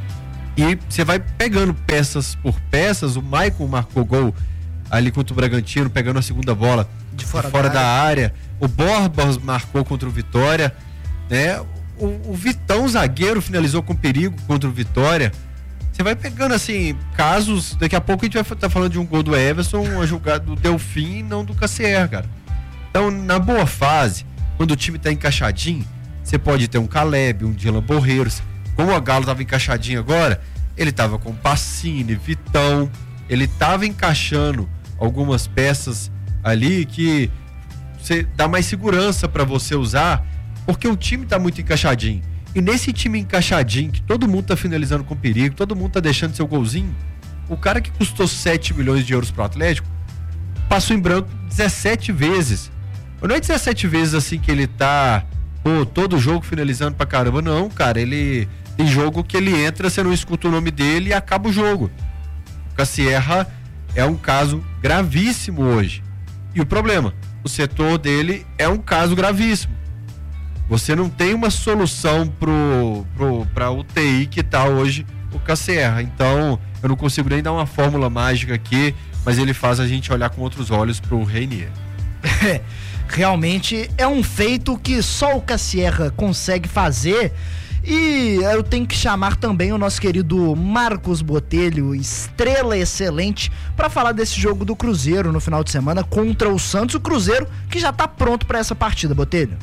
E você vai pegando peças por peças, o Maicon marcou gol ali contra o Bragantino, pegando a segunda bola de fora, de fora da, da área. área. O Borbas marcou contra o Vitória, né? O, o Vitão, zagueiro, finalizou com perigo contra o Vitória. Você vai pegando, assim, casos. Daqui a pouco a gente vai estar tá falando de um gol do Everson, uma jogada do Delfim e não do Cassier, cara. Então, na boa fase, quando o time tá encaixadinho, você pode ter um Caleb, um Dylan Borreiros. Como o Galo tava encaixadinho agora, ele tava com Pacini, Vitão, ele tava encaixando algumas peças ali que você dá mais segurança para você usar, porque o time tá muito encaixadinho. E nesse time encaixadinho, que todo mundo tá finalizando com perigo, todo mundo tá deixando seu golzinho, o cara que custou sete milhões de euros pro Atlético, passou em branco dezessete vezes. Não é dezessete vezes assim que ele tá, pô, todo jogo finalizando pra caramba, não, cara, ele tem jogo que ele entra, você não escuta o nome dele e acaba o jogo. O Cassierra é um caso gravíssimo hoje. E o problema, o setor dele é um caso gravíssimo. Você não tem uma solução pro, pro, pra U T I que tá hoje o Cassierra. Então, eu não consigo nem dar uma fórmula mágica aqui, mas ele faz a gente olhar com outros olhos pro Reinier. Realmente é um feito que só o Cassierra consegue fazer. E eu tenho que chamar também o nosso querido Marcos Botelho, estrela excelente, para falar desse jogo do Cruzeiro no final de semana contra o Santos. O Cruzeiro que já tá pronto para essa partida, Botelho.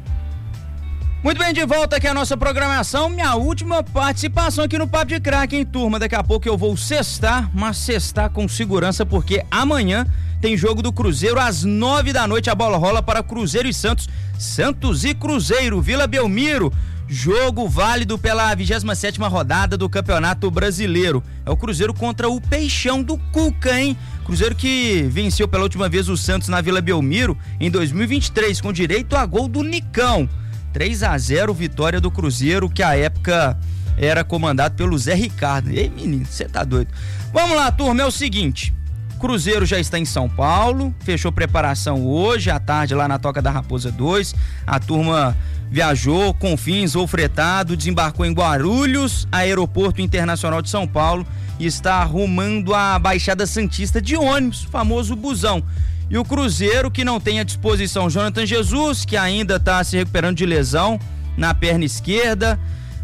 Muito bem, de volta aqui a nossa programação, minha última participação aqui no Papo de Craque, hein, turma? Daqui a pouco eu vou sextar, mas sextar com segurança, porque amanhã tem jogo do Cruzeiro às nove da noite, a bola rola para Cruzeiro e Santos, Santos e Cruzeiro, Vila Belmiro, jogo válido pela vigésima sétima rodada do Campeonato Brasileiro. É o Cruzeiro contra o Peixão do Cuca, hein? Cruzeiro que venceu pela última vez o Santos na Vila Belmiro em dois mil e vinte e três, com direito a gol do Nicão. três a zero, vitória do Cruzeiro, que à época era comandado pelo Zé Ricardo. Ei, menino, você tá doido. Vamos lá, turma, é o seguinte, Cruzeiro já está em São Paulo, fechou preparação hoje à tarde lá na Toca da Raposa dois, a turma viajou com fins ou fretado, desembarcou em Guarulhos, Aeroporto Internacional de São Paulo, e está arrumando a Baixada Santista de ônibus, famoso busão. E o Cruzeiro, que não tem à disposição Jonathan Jesus, que ainda está se recuperando de lesão na perna esquerda,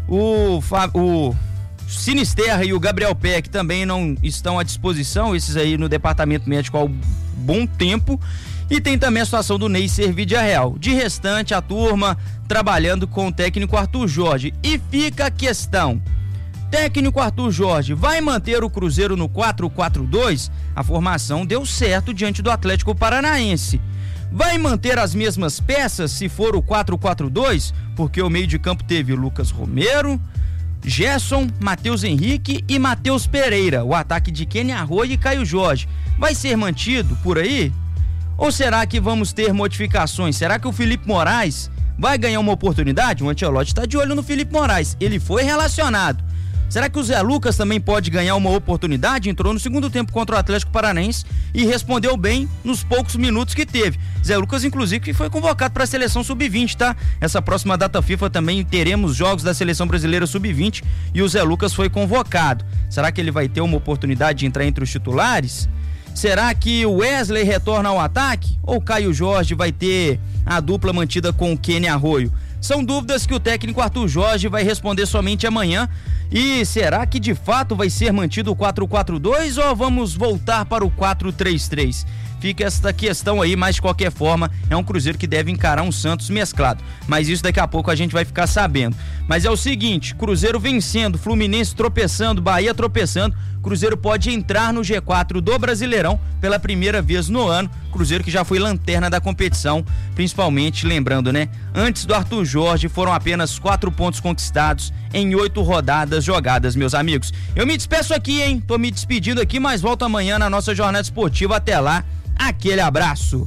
o, o Sinisterra e o Gabriel Peck também não estão à disposição, esses aí no departamento médico há um bom tempo, e tem também a situação do Ney Servídia Real. De restante, a turma trabalhando com o técnico Arthur Jorge. E fica a questão: técnico Arthur Jorge vai manter o Cruzeiro no quatro quatro dois? A formação deu certo diante do Atlético Paranaense. Vai manter as mesmas peças se for o quatro quatro dois? Porque o meio de campo teve Lucas Romero, Gerson, Matheus Henrique e Matheus Pereira. O ataque de Kenny Arroyo e Caio Jorge vai ser mantido por aí? Ou será que vamos ter modificações? Será que o Felipe Moraes vai ganhar uma oportunidade? O Ancelotti está de olho no Felipe Moraes, ele foi relacionado. Será que o Zé Lucas também pode ganhar uma oportunidade? Entrou no segundo tempo contra o Atlético Paranaense e respondeu bem nos poucos minutos que teve. Zé Lucas, inclusive, que foi convocado para a seleção sub vinte, tá? Essa próxima data FIFA também teremos jogos da seleção brasileira sub vinte e o Zé Lucas foi convocado. Será que ele vai ter uma oportunidade de entrar entre os titulares? Será que o Wesley retorna ao ataque? Ou o Caio Jorge vai ter a dupla mantida com o Kenny Arroyo? São dúvidas que o técnico Arthur Jorge vai responder somente amanhã. E será que de fato vai ser mantido o quatro quatro dois ou vamos voltar para o quatro três três? fica esta questão aí, mas de qualquer forma é um Cruzeiro que deve encarar um Santos mesclado, mas isso daqui a pouco a gente vai ficar sabendo. Mas é o seguinte, Cruzeiro vencendo, Fluminense tropeçando, Bahia tropeçando, Cruzeiro pode entrar no G quatro do Brasileirão pela primeira vez no ano. Cruzeiro que já foi lanterna da competição, principalmente, lembrando, né? Antes do Arthur Jorge, foram apenas quatro pontos conquistados em oito rodadas jogadas, meus amigos. Eu me despeço aqui, hein? Tô me despedindo aqui, mas volto amanhã na nossa jornada esportiva. Até lá, aquele abraço.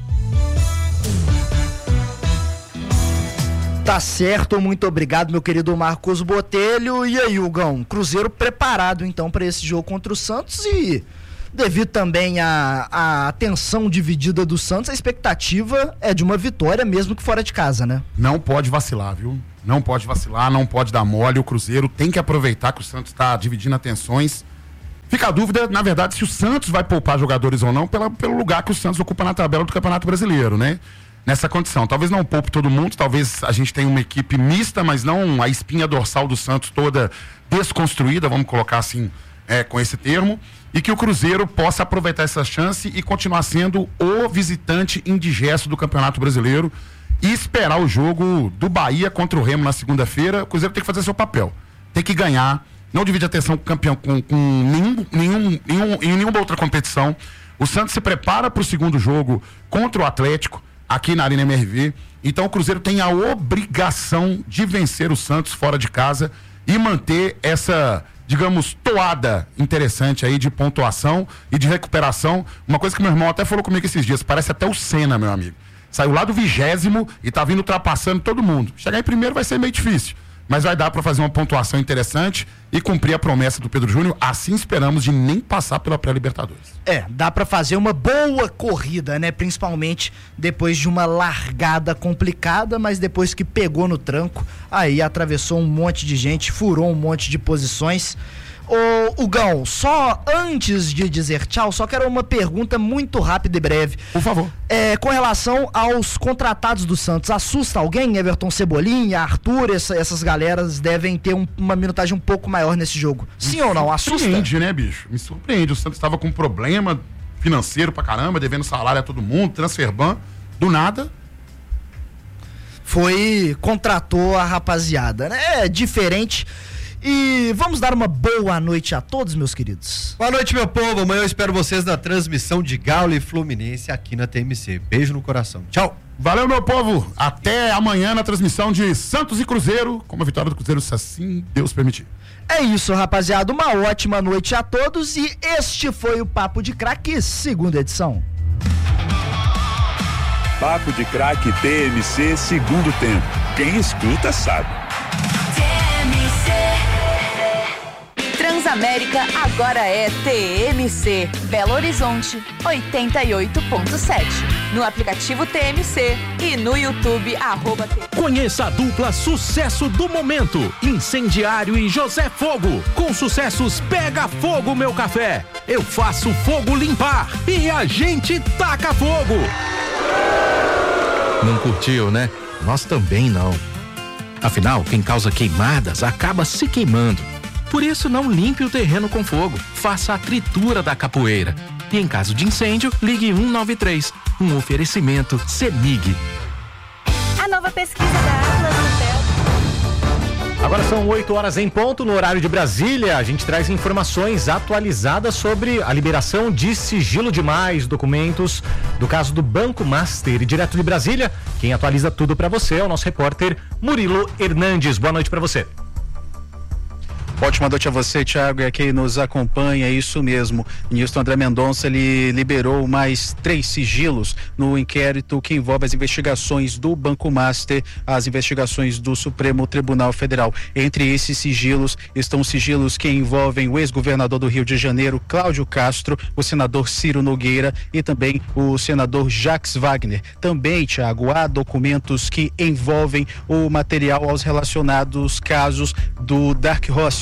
Tá certo, muito obrigado, meu querido Marcos Botelho. E aí, Hugão, Cruzeiro preparado então para esse jogo contra o Santos e devido também à, à atenção dividida do Santos, a expectativa é de uma vitória mesmo que fora de casa, né? Não pode vacilar, viu? Não pode vacilar, não pode dar mole. O Cruzeiro tem que aproveitar que o Santos está dividindo atenções. Fica a dúvida, na verdade, se o Santos vai poupar jogadores ou não pela, pelo lugar que o Santos ocupa na tabela do Campeonato Brasileiro, né? Nessa condição, talvez não poupe todo mundo, talvez a gente tenha uma equipe mista, mas não a espinha dorsal do Santos toda desconstruída, vamos colocar assim, é, com esse termo, e que o Cruzeiro possa aproveitar essa chance e continuar sendo o visitante indigesto do Campeonato Brasileiro e esperar o jogo do Bahia contra o Remo na segunda-feira. O Cruzeiro tem que fazer seu papel, tem que ganhar, não divide atenção com o campeão com, com nenhum, nenhum, nenhum, em nenhuma outra competição. O Santos se prepara para o segundo jogo contra o Atlético, aqui na Arena M R V, então o Cruzeiro tem a obrigação de vencer o Santos fora de casa e manter essa, digamos, toada interessante aí de pontuação e de recuperação. Uma coisa que meu irmão até falou comigo esses dias, parece até o Senna, meu amigo. Saiu lá do vigésimo e tá vindo ultrapassando todo mundo. Chegar em primeiro vai ser meio difícil, mas vai dar para fazer uma pontuação interessante e cumprir a promessa do Pedro Júnior. Assim esperamos de nem passar pela pré-Libertadores. É, dá pra fazer uma boa corrida, né? Principalmente depois de uma largada complicada, mas depois que pegou no tranco, aí atravessou um monte de gente, furou um monte de posições. Ô, Hugão, só antes de dizer tchau, só quero uma pergunta muito rápida e breve. Por favor. É, com relação aos contratados do Santos, assusta alguém? Everton Cebolinha, Arthur, essa, essas galeras devem ter um, uma minutagem um pouco maior nesse jogo. Sim ou não? Assusta? Me surpreende, né, bicho? Me surpreende. O Santos estava com um problema financeiro pra caramba, devendo salário a todo mundo, transferban, do nada. Foi, contratou a rapaziada, né? É diferente. E vamos dar uma boa noite a todos, meus queridos. Boa noite, meu povo. Amanhã eu espero vocês na transmissão de Galo e Fluminense aqui na T M C. Beijo no coração. Tchau. Valeu, meu povo. Até amanhã na transmissão de Santos e Cruzeiro, como a vitória do Cruzeiro, se assim Deus permitir. É isso, rapaziada. Uma ótima noite a todos e este foi o Papo de Craque, segunda edição. Papo de Craque T M C, segundo tempo. Quem escuta sabe. Transamérica agora é T M C, Belo Horizonte, oitenta e oito ponto sete. No aplicativo T M C e no YouTube, arroba T M C. Conheça a dupla sucesso do momento, Incendiário e José Fogo. Com sucessos Pega Fogo Meu Café, Eu Faço Fogo Limpar e A Gente Taca Fogo. Não curtiu, né? Nós também não. Afinal, quem causa queimadas acaba se queimando. Por isso, não limpe o terreno com fogo. Faça a tritura da capoeira. E em caso de incêndio, ligue um nove três. Um oferecimento CEMIG. A nova pesquisa da Atlas Hotel. Agora são oito horas em ponto, no horário de Brasília. A gente traz informações atualizadas sobre a liberação de sigilo de mais documentos do caso do Banco Master. E direto de Brasília, quem atualiza tudo para você é o nosso repórter Murilo Hernandes. Boa noite para você. Ótima noite a você, Thiago, e a quem nos acompanha, é isso mesmo. O ministro André Mendonça, ele liberou mais três sigilos no inquérito que envolve as investigações do Banco Master, as investigações do Supremo Tribunal Federal. Entre esses sigilos estão sigilos que envolvem o ex-governador do Rio de Janeiro, Cláudio Castro, o senador Ciro Nogueira e também o senador Jacques Wagner. Também, Thiago, há documentos que envolvem o material aos relacionados casos do Dark Horse,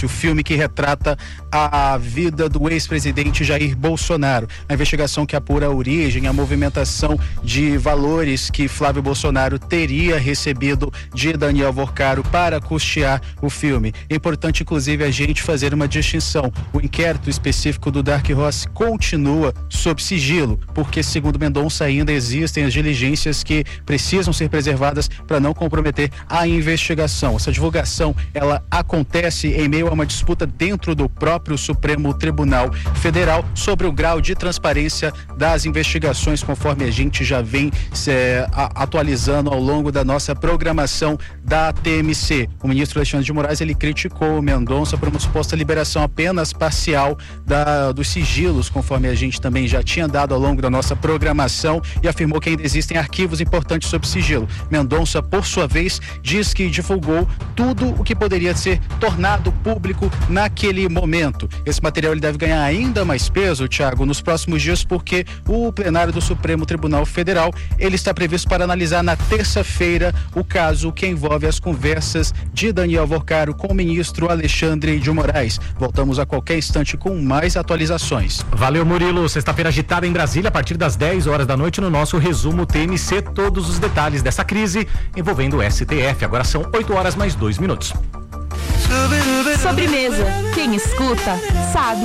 filme que retrata a vida do ex-presidente Jair Bolsonaro. A investigação que apura a origem, a movimentação de valores que Flávio Bolsonaro teria recebido de Daniel Vorcaro para custear o filme. É importante, inclusive, a gente fazer uma distinção. O inquérito específico do Dark Horse continua sob sigilo, porque, segundo Mendonça, ainda existem as diligências que precisam ser preservadas para não comprometer a investigação. Essa divulgação, ela acontece em meio a uma disputa dentro do próprio Supremo Tribunal Federal sobre o grau de transparência das investigações, conforme a gente já vem é, a, atualizando ao longo da nossa programação da T M C. O ministro Alexandre de Moraes, ele criticou o Mendonça por uma suposta liberação apenas parcial da, dos sigilos, conforme a gente também já tinha dado ao longo da nossa programação, e afirmou que ainda existem arquivos importantes sob sigilo. Mendonça, por sua vez, diz que divulgou tudo o que poderia ser tornado público naquele momento. Esse material ele deve ganhar ainda mais peso, Thiago, nos próximos dias, porque o plenário do Supremo Tribunal Federal, ele está previsto para analisar na terça-feira o caso que envolve as conversas de Daniel Vorcaro com o ministro Alexandre de Moraes. Voltamos a qualquer instante com mais atualizações. Valeu, Murilo. Sexta-feira agitada em Brasília, a partir das dez horas da noite, no nosso resumo T M C, todos os detalhes dessa crise envolvendo o S T F. Agora são oito horas mais dois minutos. Sobremesa. Quem escuta, sabe.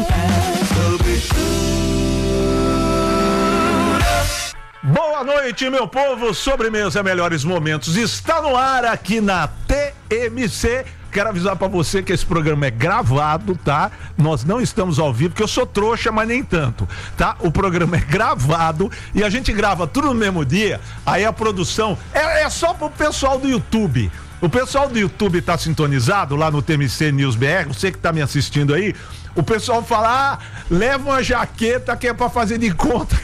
Boa noite, meu povo. Sobremesa Melhores Momentos está no ar aqui na T M C. Quero avisar pra você que esse programa é gravado, tá? Nós não estamos ao vivo, porque eu sou trouxa, mas nem tanto, tá? O programa é gravado e a gente grava tudo no mesmo dia. Aí a produção é, é só pro pessoal do YouTube. O pessoal do YouTube tá sintonizado lá no T M C News B R, você que tá me assistindo aí, o pessoal fala, ah, leva uma jaqueta que é pra fazer de conta...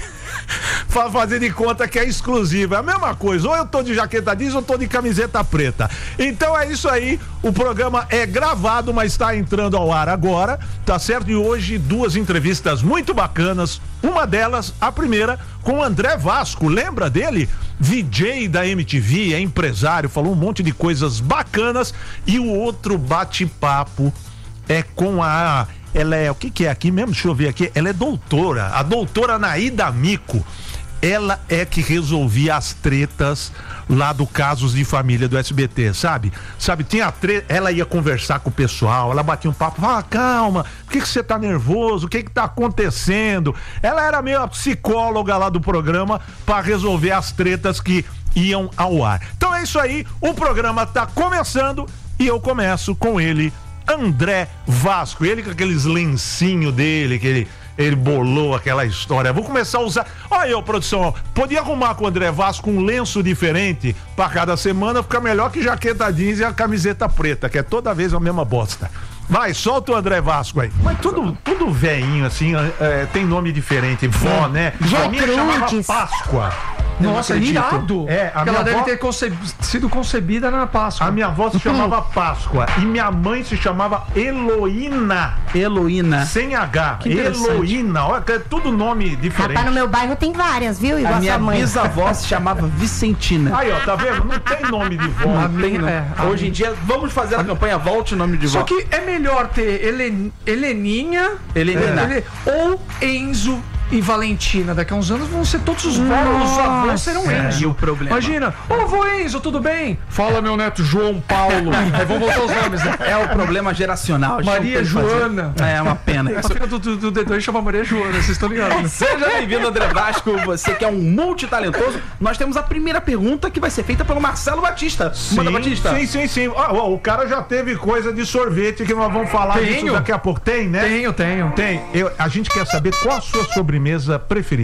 pra fazer de conta que é exclusiva. É a mesma coisa, ou eu tô de jaqueta jeans ou eu tô de camiseta preta. Então é isso aí, o programa é gravado, mas tá entrando ao ar agora, tá certo? E hoje duas entrevistas muito bacanas, uma delas, a primeira, com o André Vasco, lembra dele? V J da M T V, é empresário, falou um monte de coisas bacanas. E o outro bate-papo é com a... Ela é, o que que é aqui mesmo? Deixa eu ver aqui. Ela é doutora, a doutora Naída Mico. Ela é que resolvia as tretas lá do Casos de Família do S B T, sabe? Sabe, tinha treta, ela ia conversar com o pessoal, ela batia um papo, fala, calma, por que que você tá nervoso? O que que tá acontecendo? Ela era meio a psicóloga lá do programa para resolver as tretas que iam ao ar. Então é isso aí, o programa tá começando e eu começo com ele, André Vasco, ele com aqueles lencinhos dele, que ele, ele bolou aquela história. Vou começar a usar. Olha aí, produção, podia arrumar com o André Vasco um lenço diferente pra cada semana, fica melhor que jaqueta jeans e a camiseta preta, que é toda vez a mesma bosta. Vai, solta o André Vasco aí. Mas tudo, tudo velhinho, assim, é, tem nome diferente. Vó, né? A minha chamava Páscoa. Nossa, irado. É, a minha ela avó... deve ter conceb... sido concebida na Páscoa. A minha avó se chamava Páscoa e minha mãe se chamava Heloína. Heloína. Sem H. Heloína. Olha, é tudo nome diferente. Rapaz, no meu bairro tem várias, viu? Igual a minha a sua mãe. bisavó se chamava Vicentina. Aí, ó, tá vendo? Não tem nome de vó. Não tem, não. É, hoje em dia, vamos fazer a campanha Volte o Nome de Vó. Só que é melhor ter Helen... Heleninha Helenina. Ele... ou Enzo e Valentina. Daqui a uns anos vão ser todos os vós, os avós serão é, Enzo. E o problema? Imagina, ô avô Enzo, tudo bem? Fala, meu neto João Paulo. Aí vão voltar os nomes, né? É o problema geracional. Maria Joana. É, é uma pena. A filha do, do, do D dois chama Maria Joana, vocês estão ligados? Né? Seja bem-vindo, André Vasco. Você que é um multitalentoso. Nós temos a primeira pergunta que vai ser feita pelo Marcelo Batista. Sim, Manda, Batista. Sim, sim, sim. Ó, ó, o cara já teve coisa de sorvete que nós vamos falar tenho. disso daqui a pouco. Tem, né? Tenho, tenho. Tem. Eu, a gente quer saber qual a sua sobremesa preferida.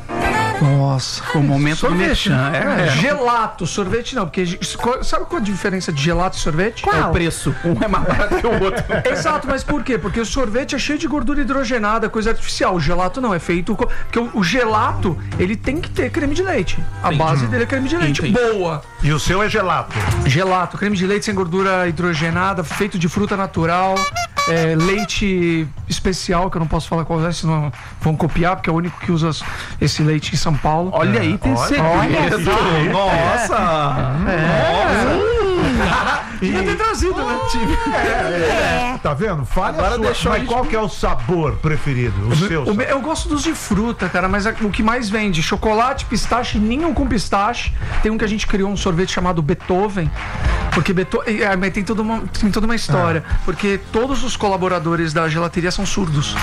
Nossa, o momento sorvete, do merchan. É, é. Gelato, sorvete não, porque sabe qual a diferença de gelato e sorvete? Qual? É o preço. Um é mais barato que o outro. Exato, mas por quê? Porque o sorvete é cheio de gordura hidrogenada, coisa artificial. O gelato não, é feito... Porque o, o gelato, ele tem que ter creme de leite. A Entendi. base dele é creme de leite. Entendi. Boa. E o seu é gelato? Gelato, creme de leite sem gordura hidrogenada, feito de fruta natural, é, leite especial, que eu não posso falar qual é, senão vão copiar, porque é o único que usa esse leite em São Paulo. Olha aí, tem segredo. Nossa! É. Nossa! Devia ter trazido, né? É, é. Tá vendo? Fale Agora a sua. deixou Mas a gente- qual que é o sabor preferido? O seu? O me- eu gosto dos de fruta, cara, mas a- o que mais vende? Chocolate, pistache, ninho com pistache. Tem um que a gente criou um sorvete chamado Beethoven. Porque Beethoven. É, mas tem toda uma, tem toda uma história. Ah. Porque todos os colaboradores da gelateria são surdos.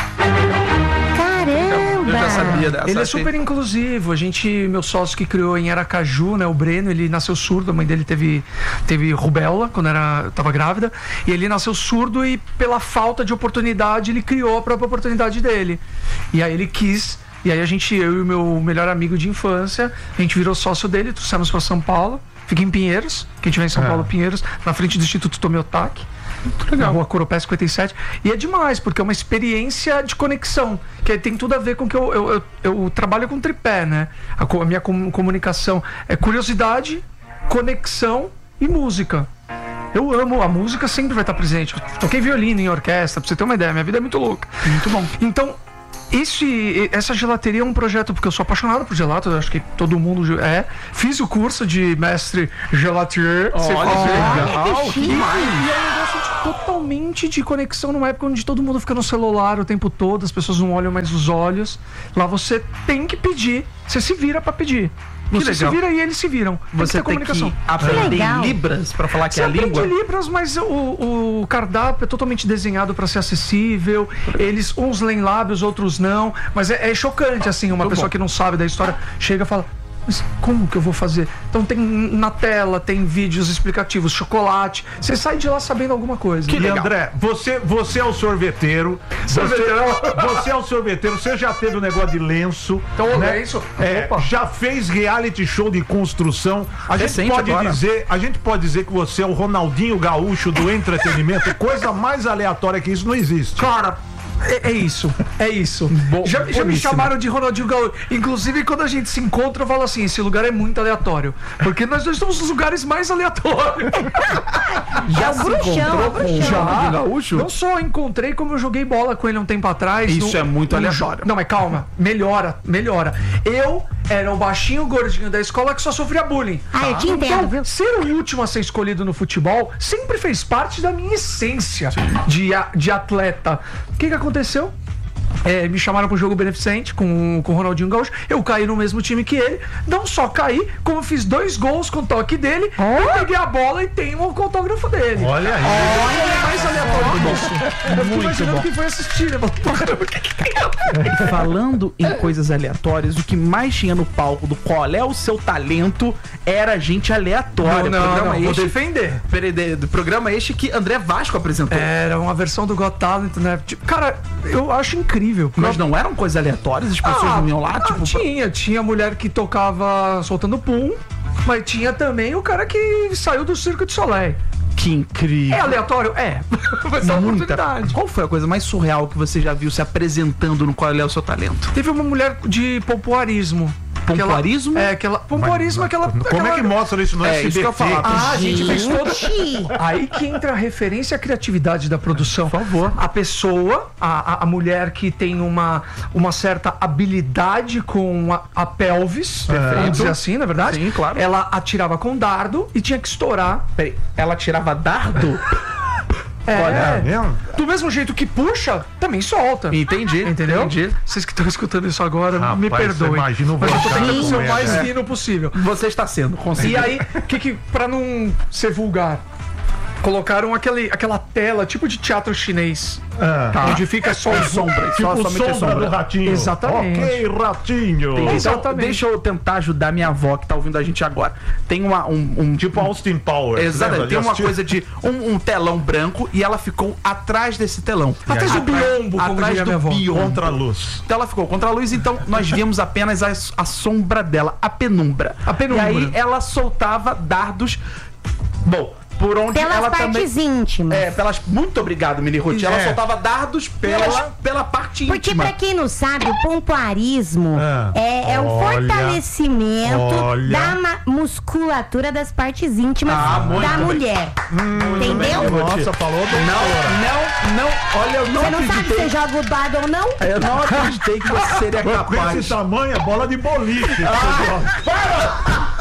Caramba! Eu já sabia dessa, Ele é achei. super inclusivo. A gente, meu sócio que criou em Aracaju, né, o Breno, ele nasceu surdo. A mãe dele teve, teve rubéola quando era, tava grávida. E ele nasceu surdo e, pela falta de oportunidade, ele criou a própria oportunidade dele. E aí ele quis. E aí a gente, eu e o meu melhor amigo de infância, a gente virou sócio dele, trouxemos para São Paulo. Fica em Pinheiros. Quem tiver em São É. Paulo, Pinheiros, na frente do Instituto Tomiotaki. Muito legal. Na rua Coropé cinquenta e sete. E é demais, porque é uma experiência de conexão. Que tem tudo a ver com que eu, eu, eu, eu trabalho com tripé, né? A, co- a minha com- comunicação é curiosidade, conexão e música. Eu amo, a música sempre vai estar presente. Eu toquei violino em orquestra, pra você ter uma ideia, minha vida é muito louca. Muito bom. Então, esse, essa gelateria é um projeto, porque eu sou apaixonado por gelato, eu acho que todo mundo é. Fiz o curso de mestre gelatier. Você Olha fala- que legal, Ah, que e demais. é um negócio de- totalmente de conexão numa época onde todo mundo fica no celular o tempo todo, as pessoas não olham mais os olhos. Lá você tem que pedir, você se vira pra pedir. Que Você se legal. vira e eles se viram. Você tem que ter tem que comunicação. aprender em Libras pra falar que Você é a aprende língua? Libras, mas o, o cardápio é totalmente desenhado para ser acessível. Eles, uns leem lábios, outros não. Mas é, é chocante, assim, uma Muito pessoa bom. que não sabe da história chega e fala: mas como que eu vou fazer? Então tem na tela, tem vídeos explicativos, chocolate. Você sai de lá sabendo alguma coisa. E André, você, você é o sorveteiro. Você, Sorveteiro. você é o sorveteiro. Você já teve o negócio de lenço. Então, né? lenço. É, Opa. já fez reality show de construção. A gente Recente pode agora. dizer, a gente pode dizer que você é o Ronaldinho Gaúcho do entretenimento. Coisa mais aleatória que isso não existe. Cara, é, é isso, é isso. já, já me boníssimo. chamaram de Ronaldinho Gaúcho. Inclusive, quando a gente se encontra, eu falo assim: esse lugar é muito aleatório. Porque nós dois estamos nos lugares mais aleatórios. É o bruxão, é o bruxão. Já, Ronaldinho Gaúcho? Não só encontrei, como eu joguei bola com ele um tempo atrás. Isso é muito aleatório. Não, mas calma, melhora, melhora. Eu era o baixinho gordinho da escola que só sofria bullying. Ah, eu te entendo, Então, viu? ser o último a ser escolhido no futebol sempre fez parte da minha essência de, a- de atleta. O que que aconteceu? É, me chamaram pro jogo beneficente com, com o Ronaldinho Gaúcho. Eu caí no mesmo time que ele. Não só caí, como fiz dois gols com o toque dele. Eu peguei a bola e tenho o autógrafo dele. Olha aí. Olha, ele é mais aleatório que isso. Eu fico Muito imaginando bom. quem foi assistir. Né? Caramba, o que que tem? Falando em coisas aleatórias, o que mais tinha no palco do Qual é o Seu Talento era gente aleatória. Não, não, programa não, vou este, defender. Peraí, de- do programa este que André Vasco apresentou. Era uma versão do Got Talent, né? Tipo, cara, eu acho incrível. Mas não eram coisas aleatórias? As pessoas não iam lá, ah, tipo... tinha, tinha mulher que tocava soltando pum, mas tinha também o cara que saiu do Circo de Soleil. Que incrível. É aleatório? É. Vai ser uma Muita. oportunidade. Qual foi a coisa mais surreal que você já viu se apresentando no Qual é o Seu Talento? Teve uma mulher de pompoarismo. Pompoarismo? Que ela- É, aquela. Pompoarismo é aquela. Como aquela- é que mostra isso no É, isso que eu ia falar. Ah, a gente fez todo. Gente. Aí que entra a referência e a criatividade da produção. Por favor. A pessoa, a, a, a mulher que tem uma, uma certa habilidade com a, a pelvis, vamos dizer assim, na verdade. Sim, claro. Ela atirava com dardo e tinha que estourar. Peraí, ela tirava dardo? É, É mesmo? do mesmo jeito que puxa, também solta. Entendi, Entendeu? entendi. Vocês que estão escutando isso agora, me Rapaz, perdoem. você imagina o Mas eu tô bancada tentando ser o comendo. mais É. fino possível. Você está sendo, E consegui. aí, que que, pra não ser vulgar, colocaram aquele, aquela tela tipo de teatro chinês. Ah. Tá. Onde fica só o sombra, Tipo só, somente a sombra sombra. do ratinho. Exatamente. Ok, ratinho. Então, Exatamente. deixa eu tentar ajudar minha avó que tá ouvindo a gente agora. Tem uma, um, um Tipo Austin Powers. Exato, lembra? tem Já uma assistiu? coisa de um, um telão branco e ela ficou atrás desse telão. Atrás do biombo, como atrás diria do minha avó. biombo. Contra a luz. Então ela ficou contra a luz, então nós víamos apenas a, a sombra dela, a penumbra. A penumbra. E aí ela soltava dardos. Bom, por onde Pelas ela partes também. íntimas. É, pelas. Muito obrigado, Mini Ruth. Ela É. soltava dardos pela, pela parte Porque íntima. pra quem não sabe, o pompoarismo Ah. é, é o Olha, fortalecimento olha. da ma- musculatura das partes íntimas Ah, muito da bem. mulher. Entendeu? Nossa, falou do Não, não, não. Olha, eu não Você não sabe se acreditei. você joga o dado ou não? Eu não acreditei que você seria Com capaz. esse tamanho é bola de boliche. Ah,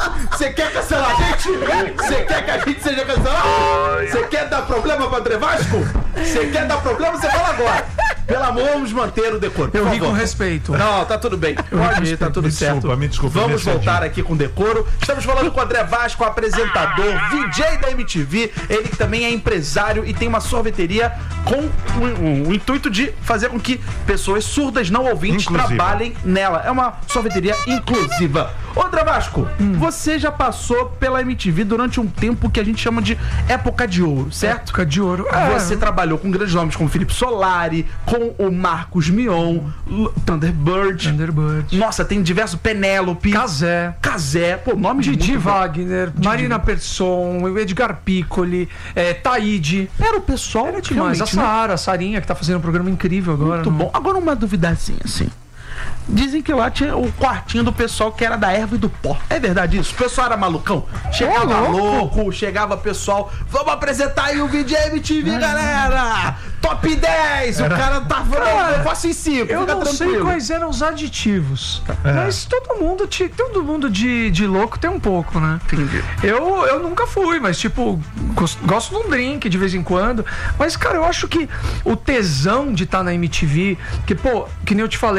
Você quer cancelar a gente? Você quer que a gente seja cancelado? Você quer dar problema pra André Vasco? Você quer dar problema? Você fala agora. Pelo amor, vamos manter o decoro. Eu por ri favor. com respeito. Não, tá tudo bem. Pode ir, tá tudo Me certo. desculpa, me desculpa, Vamos me voltar excedi. aqui com decoro. Estamos falando com o André Vasco, apresentador, V J da M T V. Ele que também é empresário e tem uma sorveteria com o, o- o intuito de fazer com que pessoas surdas não ouvintes Inclusiva. trabalhem nela. É uma sorveteria inclusiva. Ô, André Vasco, Hum. você já passou pela M T V durante um tempo que a gente chama de época de ouro, certo? Época de ouro. É. Você trabalhou com grandes nomes como Felipe Solari, com o Marcos Mion, L- Thunderbird. Thunderbird. Nossa, tem diversos. Penélope. Casé. Casé. Pô, nome de Didi muito bom. Wagner, Marina Persson, o Edgar Piccoli, é, Taíde. Era o pessoal. Era demais. A realmente, né? Sara, a Sarinha, que tá fazendo um programa incrível agora. Muito né? bom. Agora uma duvidazinha, assim. Dizem que lá tinha o quartinho do pessoal que era da erva e do pó. É verdade isso? O pessoal era malucão? Chegava Ô, louco. louco, chegava pessoal. Vamos apresentar aí o V J M T V, galera! Top dez! O cara tá falando, Cara, eu faço em cinco, Eu fica não sei tranquilo. quais eram os aditivos, mas todo mundo, te, todo mundo de, de louco tem um pouco, né? Entendi. Eu, eu nunca fui, mas tipo, gosto, gosto de um drink de vez em quando. Mas, cara, eu acho que o tesão de estar na M T V, que, pô, que nem eu te falei,